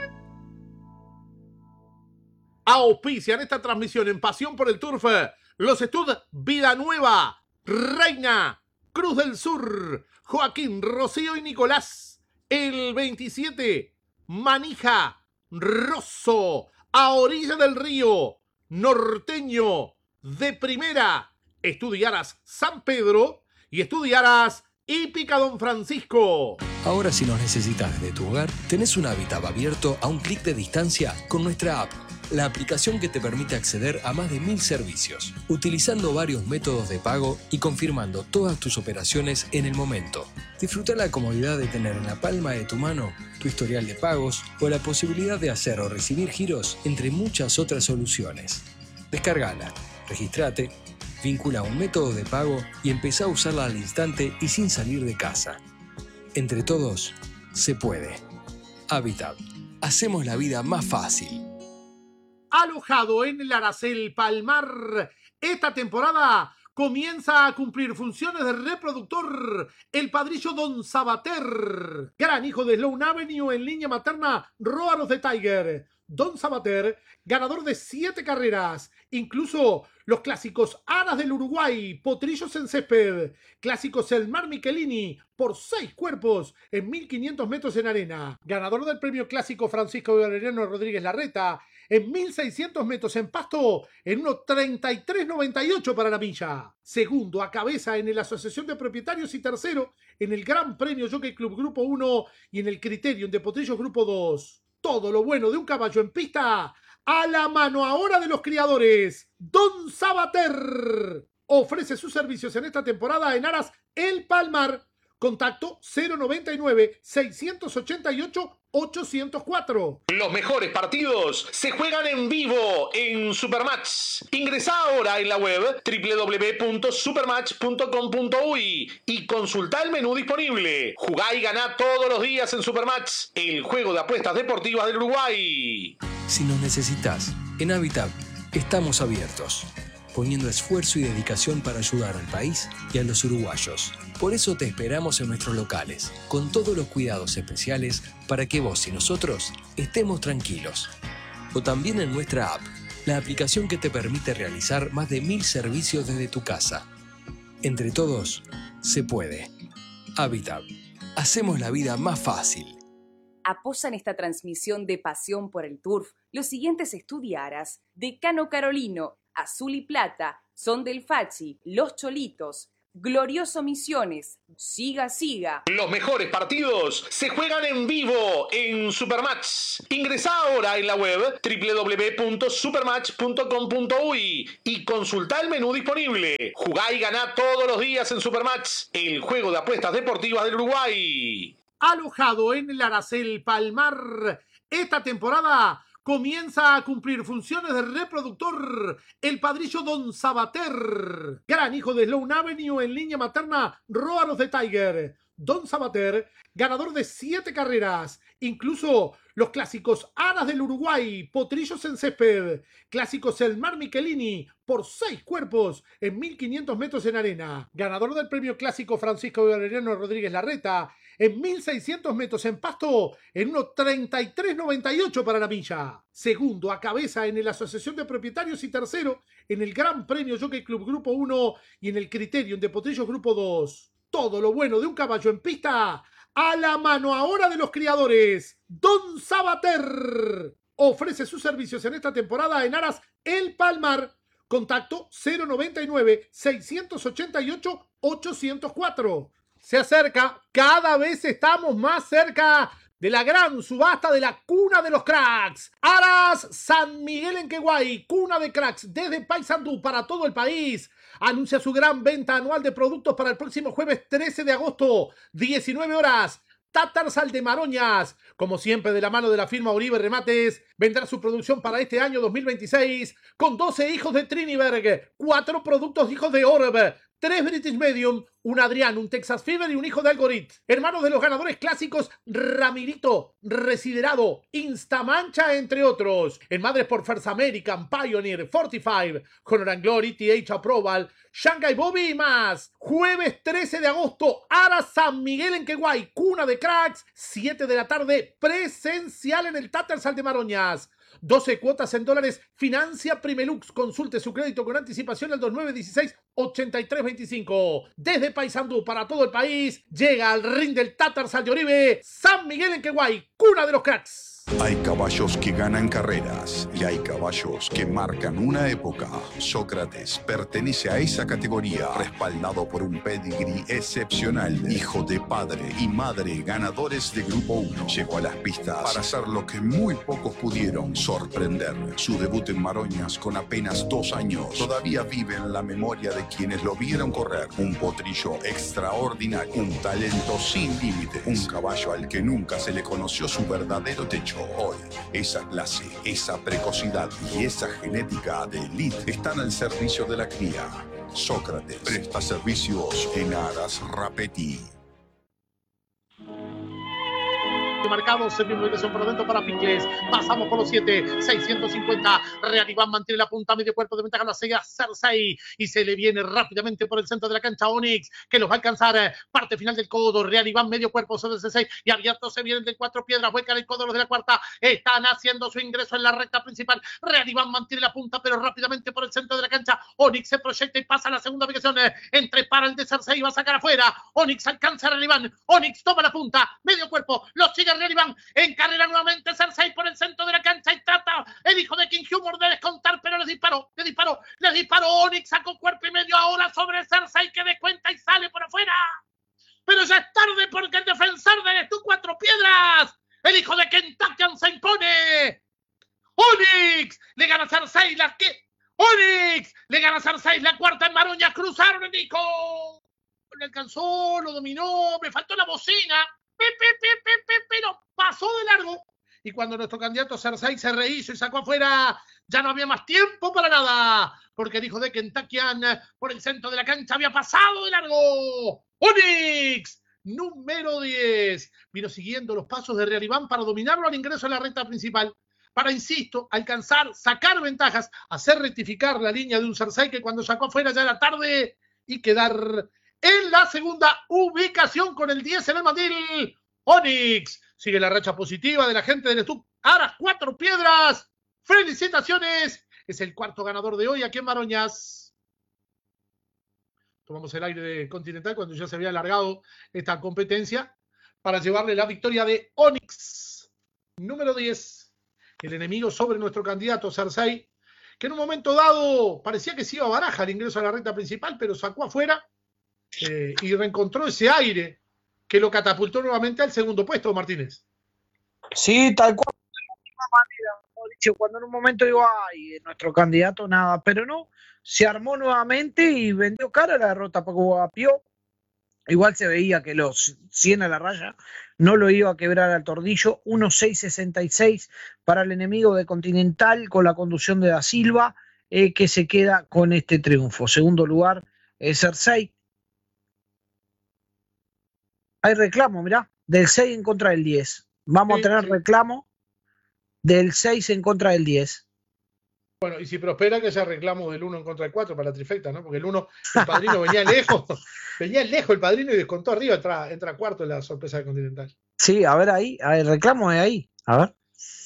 Auspician esta transmisión en Pasión por el Turf los Stud Vida Nueva, Reina, Cruz del Sur, Joaquín, Rocío y Nicolás. El 27, Manija, Rosso, a orilla del río, Norteño, de Primera, Estudiaras San Pedro y Estudiaras Hípica Don Francisco. Ahora, si nos necesitas desde tu hogar, tenés un Habitat abierto a un clic de distancia con nuestra app, la aplicación que te permite acceder a más de 1000 servicios, utilizando varios métodos de pago y confirmando todas tus operaciones en el momento. Disfruta la comodidad de tener en la palma de tu mano tu historial de pagos o la posibilidad de hacer o recibir giros, entre muchas otras soluciones. Descárgala, registrate, vincula un método de pago y empezá a usarla al instante y sin salir de casa. Entre todos, se puede. Habitat. Hacemos la vida más fácil. Alojado en el Aracel Palmar, esta temporada comienza a cumplir funciones de reproductor el padrillo Don Sabater, gran hijo de Sloan Avenue en línea materna Róaros de Tiger. Don Sabater, ganador de 7 carreras, incluso los clásicos Aras del Uruguay, Potrillos en Césped, clásicos El Mar Michelini, por 6 cuerpos en 1500 metros en arena, ganador del premio clásico Francisco Valeriano Rodríguez Larreta, en 1600 metros en pasto, en 1:33.98 para la milla. Segundo a cabeza en la Asociación de Propietarios y tercero en el Gran Premio Jockey Club Grupo 1 y en el Criterium de Potrillos Grupo 2. Todo lo bueno de un caballo en pista a la mano ahora de los criadores. Don Sabater ofrece sus servicios en esta temporada en Aras El Palmar. Contacto 099-688-804. Los mejores partidos se juegan en vivo en Supermatch. Ingresá ahora en la web www.supermatch.com.uy y consultá el menú disponible. Jugá y ganá todos los días en Supermatch, el juego de apuestas deportivas del Uruguay. Si nos necesitas, en Habitat estamos abiertos, poniendo esfuerzo y dedicación para ayudar al país y a los uruguayos. Por eso te esperamos en nuestros locales, con todos los cuidados especiales para que vos y nosotros estemos tranquilos. O también en nuestra app, la aplicación que te permite realizar más de 1000 servicios desde tu casa. Entre todos, se puede. Habitat. Hacemos la vida más fácil. Apoyan esta transmisión de Pasión por el Turf los siguientes estudiaras: Decano Carolino, Azul y Plata, Son del Fachi, Los Cholitos, Glorioso Misiones, Siga Siga. Los mejores partidos se juegan en vivo en Supermatch. Ingresá ahora en la web www.supermatch.com.uy y consultá el menú disponible. Jugá y ganá todos los días en Supermatch, el juego de apuestas deportivas del Uruguay. Alojado en el Aracel Palmar, esta temporada comienza a cumplir funciones de reproductor el padrillo Don Sabater, gran hijo de Sloan Avenue en línea materna Róanos de Tiger. Don Sabater, ganador de 7 carreras, incluso los clásicos Aras del Uruguay, Potrillos en Césped, clásicos El Mar Michelini, por 6 cuerpos en 1500 metros en arena, ganador del premio clásico Francisco Valeriano Rodríguez Larreta, en 1600 metros en pasto, en 1.33.98 para la milla. Segundo a cabeza en la Asociación de Propietarios y tercero en el Gran Premio Jockey Club Grupo 1 y en el Criterium de Potrillos Grupo 2. Todo lo bueno de un caballo en pista a la mano ahora de los criadores. Don Sabater ofrece sus servicios en esta temporada en Aras El Palmar. Contacto 099-688-804. Se acerca, cada vez estamos más cerca de la gran subasta de la cuna de los cracks. Aras San Miguel en Queguay, cuna de cracks desde Paysandú para todo el país. Anuncia su gran venta anual de productos para el próximo jueves 13 de agosto, 19 horas. Tatarsal de Maroñas, como siempre de la mano de la firma Uribe Remates, vendrá su producción para este año 2026 con 12 hijos de Triniberg, 4 productos hijos de Orb, 3 British Medium, un Adrián, un Texas Fever y un hijo de Algorit. Hermanos de los ganadores clásicos Ramirito, Residerado, Instamancha, entre otros. En madres por First American, Pioneer, 45, Honor and Glory, TH Approval, Shanghai Bobby y más. Jueves 13 de agosto, Aras San Miguel en Queguay, cuna de cracks, 7 de la tarde, presencial en el Tatarsal de Maroñas. 12 cuotas en dólares, financia Primelux. Consulte su crédito con anticipación al 2916-8325. Desde Paysandú para todo el país, llega al ring del Tatarsal de Oribe, San Miguel en Queguay, cuna de los cracks. Hay caballos que ganan carreras y hay caballos que marcan una época. Sócrates pertenece a esa categoría, respaldado por un pedigrí excepcional. Hijo de padre y madre ganadores de Grupo 1. Llegó a las pistas para hacer lo que muy pocos pudieron, sorprender. Su debut en Maroñas con apenas 2 años todavía vive en la memoria de quienes lo vieron correr. Un potrillo extraordinario, un talento sin límites, un caballo al que nunca se le conoció su verdadero techo. Hoy, esa clase, esa precocidad y esa genética de élite están al servicio de la cría. Sócrates presta servicios en Aras Rapeti. Marcado, servicio de ingreso por dentro para Picles. Pasamos por los 7, 650. Real Iván mantiene la punta, medio cuerpo de ventaja, la sella Cersei y se le viene rápidamente por el centro de la cancha Onyx, que los va a alcanzar. Parte final del codo. Real Iván, medio cuerpo sobre el C6 y abierto se vienen del 4 piedras. Vuelcan el codo los de la cuarta. Están haciendo su ingreso en la recta principal. Real Iván mantiene la punta, pero rápidamente por el centro de la cancha. Onyx se proyecta y pasa a la segunda ubicación. Entre para el de Cersei y va a sacar afuera. Onyx alcanza a Real Iván. Onyx toma la punta, medio cuerpo. Los sigue Real Iván, en carrera nuevamente Cersei por el centro de la cancha y trata el hijo de King Humor de descontar, pero le disparó Onyx, sacó cuerpo y medio ahora sobre Cersei, que descuenta y sale por afuera, pero ya es tarde porque el defensor de tu 4 piedras, el hijo de Kentucky se impone. Onyx le gana a Cersei Onyx le gana a Cersei la cuarta en Maroñas. Cruzaron el disco, le alcanzó, lo dominó, me faltó la bocina, pero pasó de largo. Y cuando nuestro candidato Cersei se rehizo y sacó afuera, ya no había más tiempo para nada, porque el hijo de Kentucky por el centro de la cancha había pasado de largo. Onyx, número 10, vino siguiendo los pasos de Real Iván para dominarlo al ingreso a la recta principal, para, insisto, alcanzar, sacar ventajas, hacer rectificar la línea de un Cersei que cuando sacó afuera ya era tarde y quedar en la segunda ubicación con el 10 en el mandil. Onyx sigue la racha positiva de la gente del Stuck Aras 4 piedras. Felicitaciones. Es el cuarto ganador de hoy aquí en Maroñas. tomamos el aire de Continental cuando ya se había alargado esta competencia para llevarle la victoria de Onyx, número 10, el enemigo sobre nuestro candidato Cersei, que en un momento dado parecía que se iba a baraja el ingreso a la recta principal, pero sacó afuera y reencontró ese aire que lo catapultó nuevamente al segundo puesto, Martínez. Sí, tal cual, de la misma manera, Mauricio, cuando en un momento digo, ay, nuestro candidato nada, pero no, se armó nuevamente y vendió cara la derrota porque Guapió. Igual se veía que los 100 a la raya no lo iba a quebrar al tordillo. 1.666 para el enemigo de Continental con la conducción de Da Silva, que se queda con este triunfo. Segundo lugar, Cersei. Hay reclamo, mirá, del 6 en contra del 10. Vamos a tener reclamo del 6 en contra del 10. Bueno, y si prospera que haya reclamo del 1 en contra del 4 para la trifecta, ¿no? Porque el padrino venía lejos el padrino y descontó arriba, entra cuarto en la sorpresa de Continental. Sí, a ver ahí, el reclamo es ahí, a ver.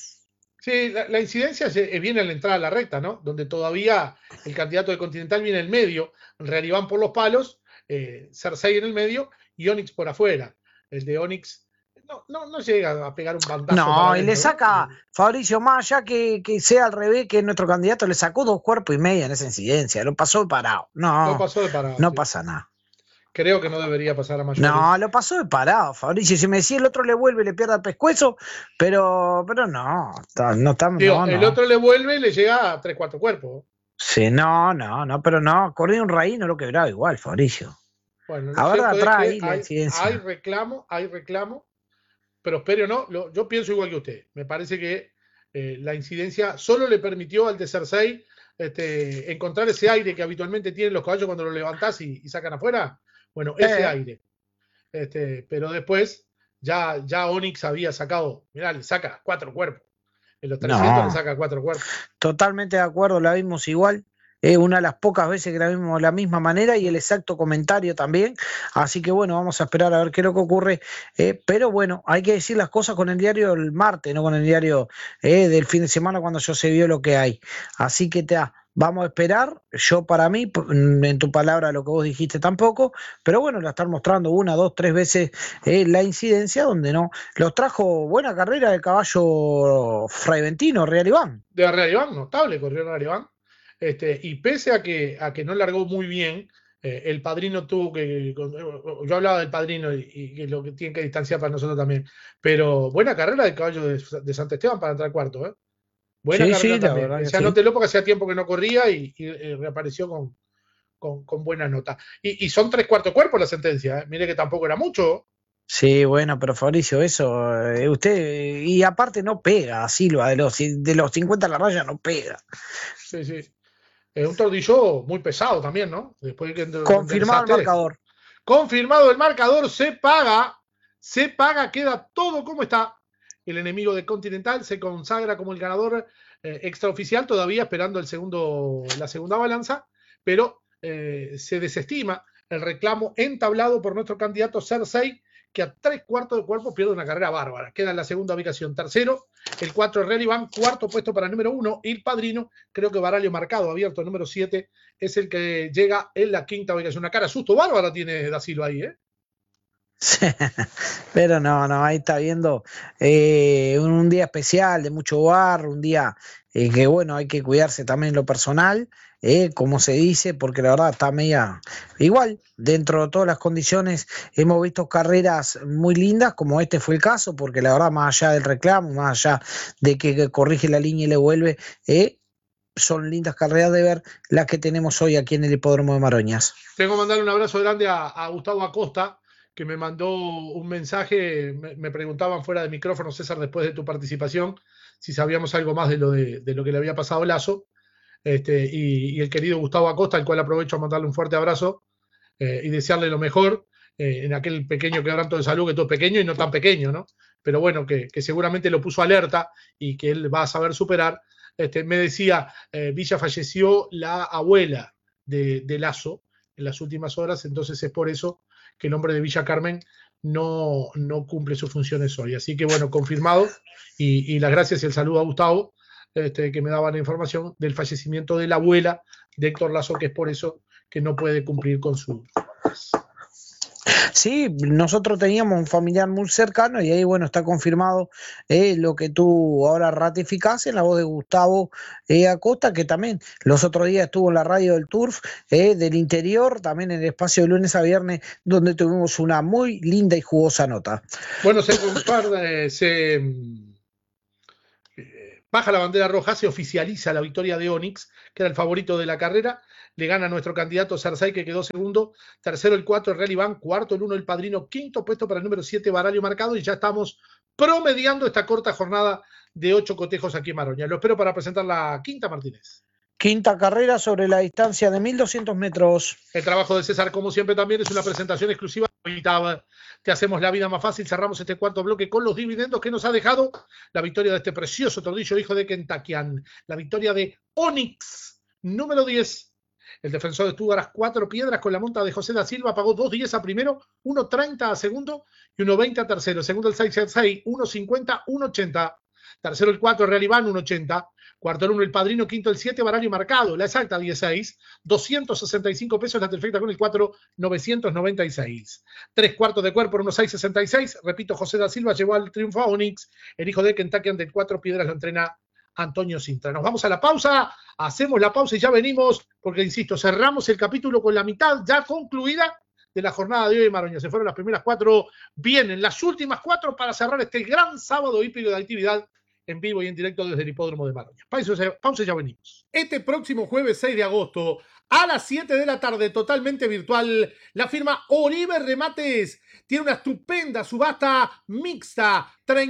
Sí, la incidencia viene a la entrada a la recta, ¿no? Donde todavía el candidato de Continental viene en el medio, Realibán por los palos, Cersei en el medio y Onyx por afuera. El de Onyx no llega a pegar un bandazo. No, y le saca, Fabricio, más allá que sea al revés, que nuestro candidato le sacó 2 cuerpos y medio en esa incidencia, lo pasó de parado. No pasa nada. Creo que no debería pasar a mayores. No, lo pasó de parado, Fabricio. Si me decía el otro le vuelve y le pierde el pescuezo, pero no estamos. Digo, el otro le vuelve y le llega a 3-4 cuerpos. Sí, pero no, corrió un raíz, no lo quebraba igual, Fabricio. Bueno, ahora atrás ahí la incidencia. Hay reclamo, pero espero no, yo pienso igual que usted. Me parece que la incidencia solo le permitió al de Cersei encontrar ese aire que habitualmente tienen los caballos cuando lo levantás y sacan afuera. Bueno, ese aire. Pero después ya Onyx había sacado, mirá, le saca 4 cuerpos. En los 300 le saca 4 cuerpos. Totalmente de acuerdo, la vimos igual. Una de las pocas veces que la vimos de la misma manera y el exacto comentario también. Así que bueno, vamos a esperar a ver qué es lo que ocurre. Pero bueno, hay que decir las cosas con el diario del martes, no con el diario del fin de semana cuando ya se vio lo que hay. Así que vamos a esperar. Yo para mí, en tu palabra lo que vos dijiste tampoco, pero bueno, la están mostrando 1, 2, 3 veces la incidencia donde no. Los trajo buena carrera de caballo Fraiventino, Realibán. De Realibán, notable, corrió Realibán. Y pese a que no largó muy bien, el padrino tuvo que. Yo hablaba del padrino y que lo que tiene que distanciar para nosotros también. Pero buena carrera del caballo de Santo Esteban para entrar cuarto, ¿eh? Buena carrera también. Verdad, se anótelo porque hacía tiempo que no corría y reapareció con buena nota. Y son 3/4 cuerpos la sentencia, ¿eh? Mire que tampoco era mucho. Sí, bueno, pero Fabricio, eso, usted, y aparte no pega, Silva, de los 50 a la raya no pega. Sí. Es un tordillo muy pesado también, ¿no? Después que confirmado el marcador. Confirmado el marcador, se paga, queda todo como está. El enemigo de Continental se consagra como el ganador extraoficial, todavía esperando la segunda balanza, pero se desestima el reclamo entablado por nuestro candidato Cersei, que a 3/4 de cuerpo pierde una carrera bárbara. Queda en la segunda ubicación, tercero, el 4 Realibán, cuarto puesto para el número 1, y el padrino, creo que Baralio marcado, abierto, el número 7, es el que llega en la quinta ubicación. Una cara susto bárbara tiene Da Silva ahí, ¿eh? Pero no, ahí está viendo un día especial de mucho bar, un día que bueno, hay que cuidarse también lo personal, como se dice, porque la verdad está media igual, dentro de todas las condiciones hemos visto carreras muy lindas, como este fue el caso, porque la verdad más allá del reclamo, más allá de que corrige la línea y le vuelve, son lindas carreras de ver las que tenemos hoy aquí en el Hipódromo de Maroñas. Tengo que mandarle un abrazo grande a Gustavo Acosta, que me mandó un mensaje. Me preguntaban fuera de micrófono, César, después de tu participación, si sabíamos algo más de lo que le había pasado a Lazo, y el querido Gustavo Acosta, al cual aprovecho a mandarle un fuerte abrazo y desearle lo mejor en aquel pequeño quebranto de salud, que todo es pequeño y no tan pequeño, ¿no? Pero bueno, que seguramente lo puso alerta y que él va a saber superar. Me decía, Villa falleció la abuela de Lazo en las últimas horas, entonces es por eso que el hombre de Villa Carmen no cumple sus funciones hoy. Así que bueno, confirmado, y las gracias y el saludo a Gustavo, que me daba la información del fallecimiento de la abuela de Héctor Lazo, que es por eso que no puede cumplir con su... Sí, nosotros teníamos un familiar muy cercano y ahí, bueno, está confirmado lo que tú ahora ratificás en la voz de Gustavo Acosta, que también los otros días estuvo en la radio del Turf del interior, también en el espacio de lunes a viernes, donde tuvimos una muy linda y jugosa nota. Bueno, baja la bandera roja, se oficializa la victoria de Onix, que era el favorito de la carrera. Le gana a nuestro candidato Cersei, que quedó segundo. Tercero el 4, el Rally Van. Cuarto el 1, el Padrino. Quinto puesto para el número 7, Baralio Marcado. Y ya estamos promediando esta corta jornada de 8 cotejos aquí en Maroña. Lo espero para presentar la quinta, Martínez. Quinta carrera sobre la distancia de 1.200 metros. El trabajo de César, como siempre, también es una presentación exclusiva. Te hacemos la vida más fácil. Cerramos este cuarto bloque con los dividendos que nos ha dejado la victoria de este precioso tordillo hijo de Kentuckian. La victoria de Onix, número 10. El defensor de Stuttgart, 4 piedras con la monta de José da Silva, pagó 2.10 a primero, 1.30 a segundo y 1.20 a tercero. Segundo el 6, 1.50, 1.80. Tercero el 4, Real Iván, 1.80. Cuarto el 1, el Padrino. Quinto el 7, Baralio Marcado. La exacta, 16. 265 pesos. La perfecta con el 4, 996. 3/4 de cuerpo, 1.666. Repito, José da Silva llevó al triunfo a Onix. El hijo de Kentucky de 4 piedras lo entrena Antonio Sintra. Nos vamos a la pausa, hacemos la pausa y ya venimos, porque insisto, cerramos el capítulo con la mitad ya concluida de la jornada de hoy en Maroña. Se fueron las primeras 4, vienen las últimas 4 para cerrar este gran sábado hípico de actividad en vivo y en directo desde el hipódromo de Maroña. Pausa y ya venimos. Este próximo jueves 6 de agosto, a las 7 de la tarde, totalmente virtual, la firma Oribe Remates tiene una estupenda subasta mixta,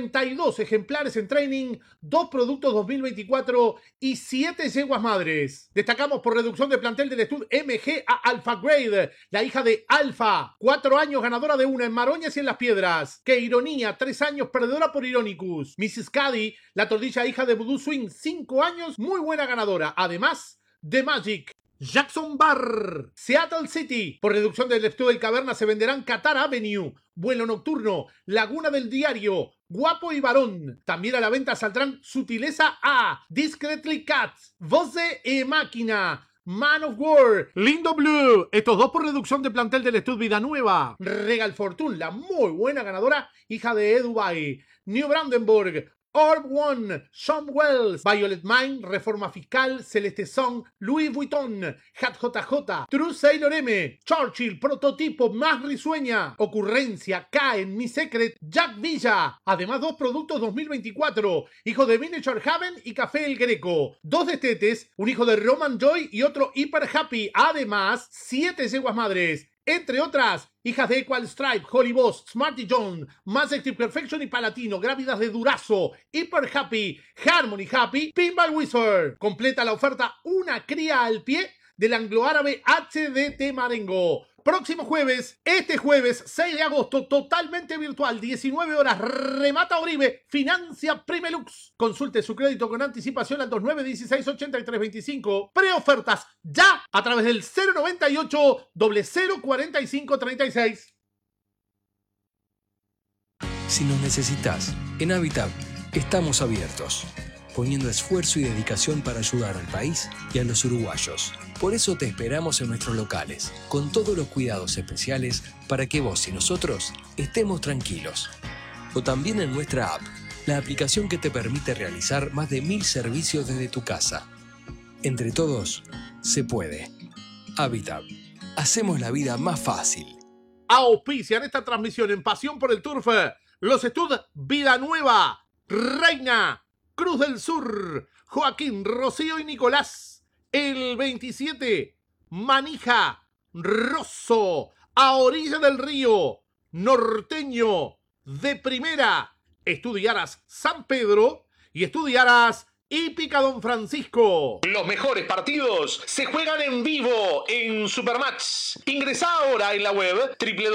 32 ejemplares en training, 2 productos 2024 y 7 yeguas madres. Destacamos por reducción de plantel del Stud MG a Alpha Grade, la hija de Alpha, 4 años ganadora de una en Maroñas y en Las Piedras. Qué ironía, 3 años perdedora por Ironicus. Mrs. Caddy, la tordilla hija de Voodoo Swing, 5 años, muy buena ganadora. Además, The Magic. Jackson Bar, Seattle City. Por reducción del Stud del Caverna se venderán Qatar Avenue, Vuelo Nocturno, Laguna del Diario, Guapo y Varón. También a la venta saldrán Sutileza A, Discreetly Cat, Voce e Máquina, Man of War, Lindo Blue. Estos 2 por reducción de plantel del Stud Vida Nueva. Regal Fortune, la muy buena ganadora, hija de Dubai. New Brandenburg, Orb One, Sean Wells, Violet Mine, Reforma Fiscal, Celeste Song, Louis Vuitton, Hat JJ, True Sailor M, Churchill, Prototipo más risueña, Ocurrencia, Caen, Mi Secret, Jack Villa. Además 2 productos 2024, hijo de Miniature Haven y Café El Greco. 2 destetes, un hijo de Roman Joy y otro Hyper Happy. Además 7 yeguas madres. Entre otras, hijas de Equal Stripe, Holy Boss, Smarty John, Majestic Perfection y Palatino, Grávidas de Durazo, Hyper Happy, Harmony Happy, Pinball Wizard. Completa la oferta una cría al pie del anglo-árabe HDT Marengo. Próximo jueves, este jueves 6 de agosto, totalmente virtual, 19 horas, remata Oribe, financia Primelux. Consulte su crédito con anticipación al 2916-8325. Preofertas ya a través del 098-004536. Si nos necesitas, en Habitat estamos abiertos, poniendo esfuerzo y dedicación para ayudar al país y a los uruguayos. Por eso te esperamos en nuestros locales, con todos los cuidados especiales para que vos y nosotros estemos tranquilos. O también en nuestra app, la aplicación que te permite realizar más de 1000 servicios desde tu casa. Entre todos, se puede. Habitat. Hacemos la vida más fácil. Auspician esta transmisión en Pasión por el Turf los Stud Vida Nueva, Reina, Cruz del Sur, Joaquín, Rocío y Nicolás. El 27, Manija, Rosso, a orilla del río, Norteño, de primera, Estudiaras San Pedro y Estudiaras Hípica Don Francisco. Los mejores partidos se juegan en vivo en Supermatch. Ingresá ahora en la web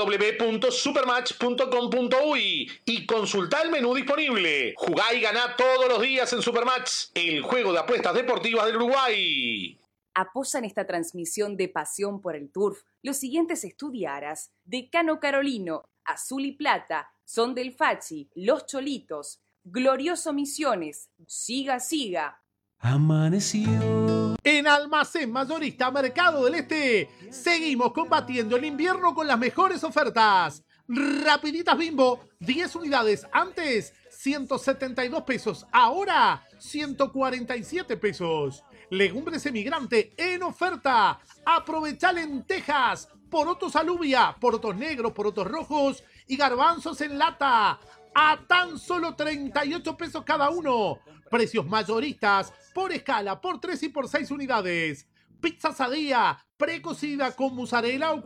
www.supermatch.com.uy y consultá el menú disponible. Jugá y ganá todos los días en Supermatch, el juego de apuestas deportivas del Uruguay. Apoyan esta transmisión de Pasión por el Turf los siguientes estudiaras: Decano Carolino, Azul y Plata, Son del Fachi, Los Cholitos, Glorioso Misiones, Siga Siga. Amaneció En Almacén Mayorista Mercado del Este, seguimos combatiendo el invierno con las mejores ofertas. Rapiditas Bimbo, 10 unidades antes, 172 pesos, ahora 147 pesos. Legumbres Emigrante en oferta. Aprovecha lentejas, porotos alubia, porotos negros, porotos rojos y garbanzos en lata a tan solo 38 pesos cada uno. Precios mayoristas por escala, por 3 y por 6 unidades. Pizza Sadía, precocida con mozzarella o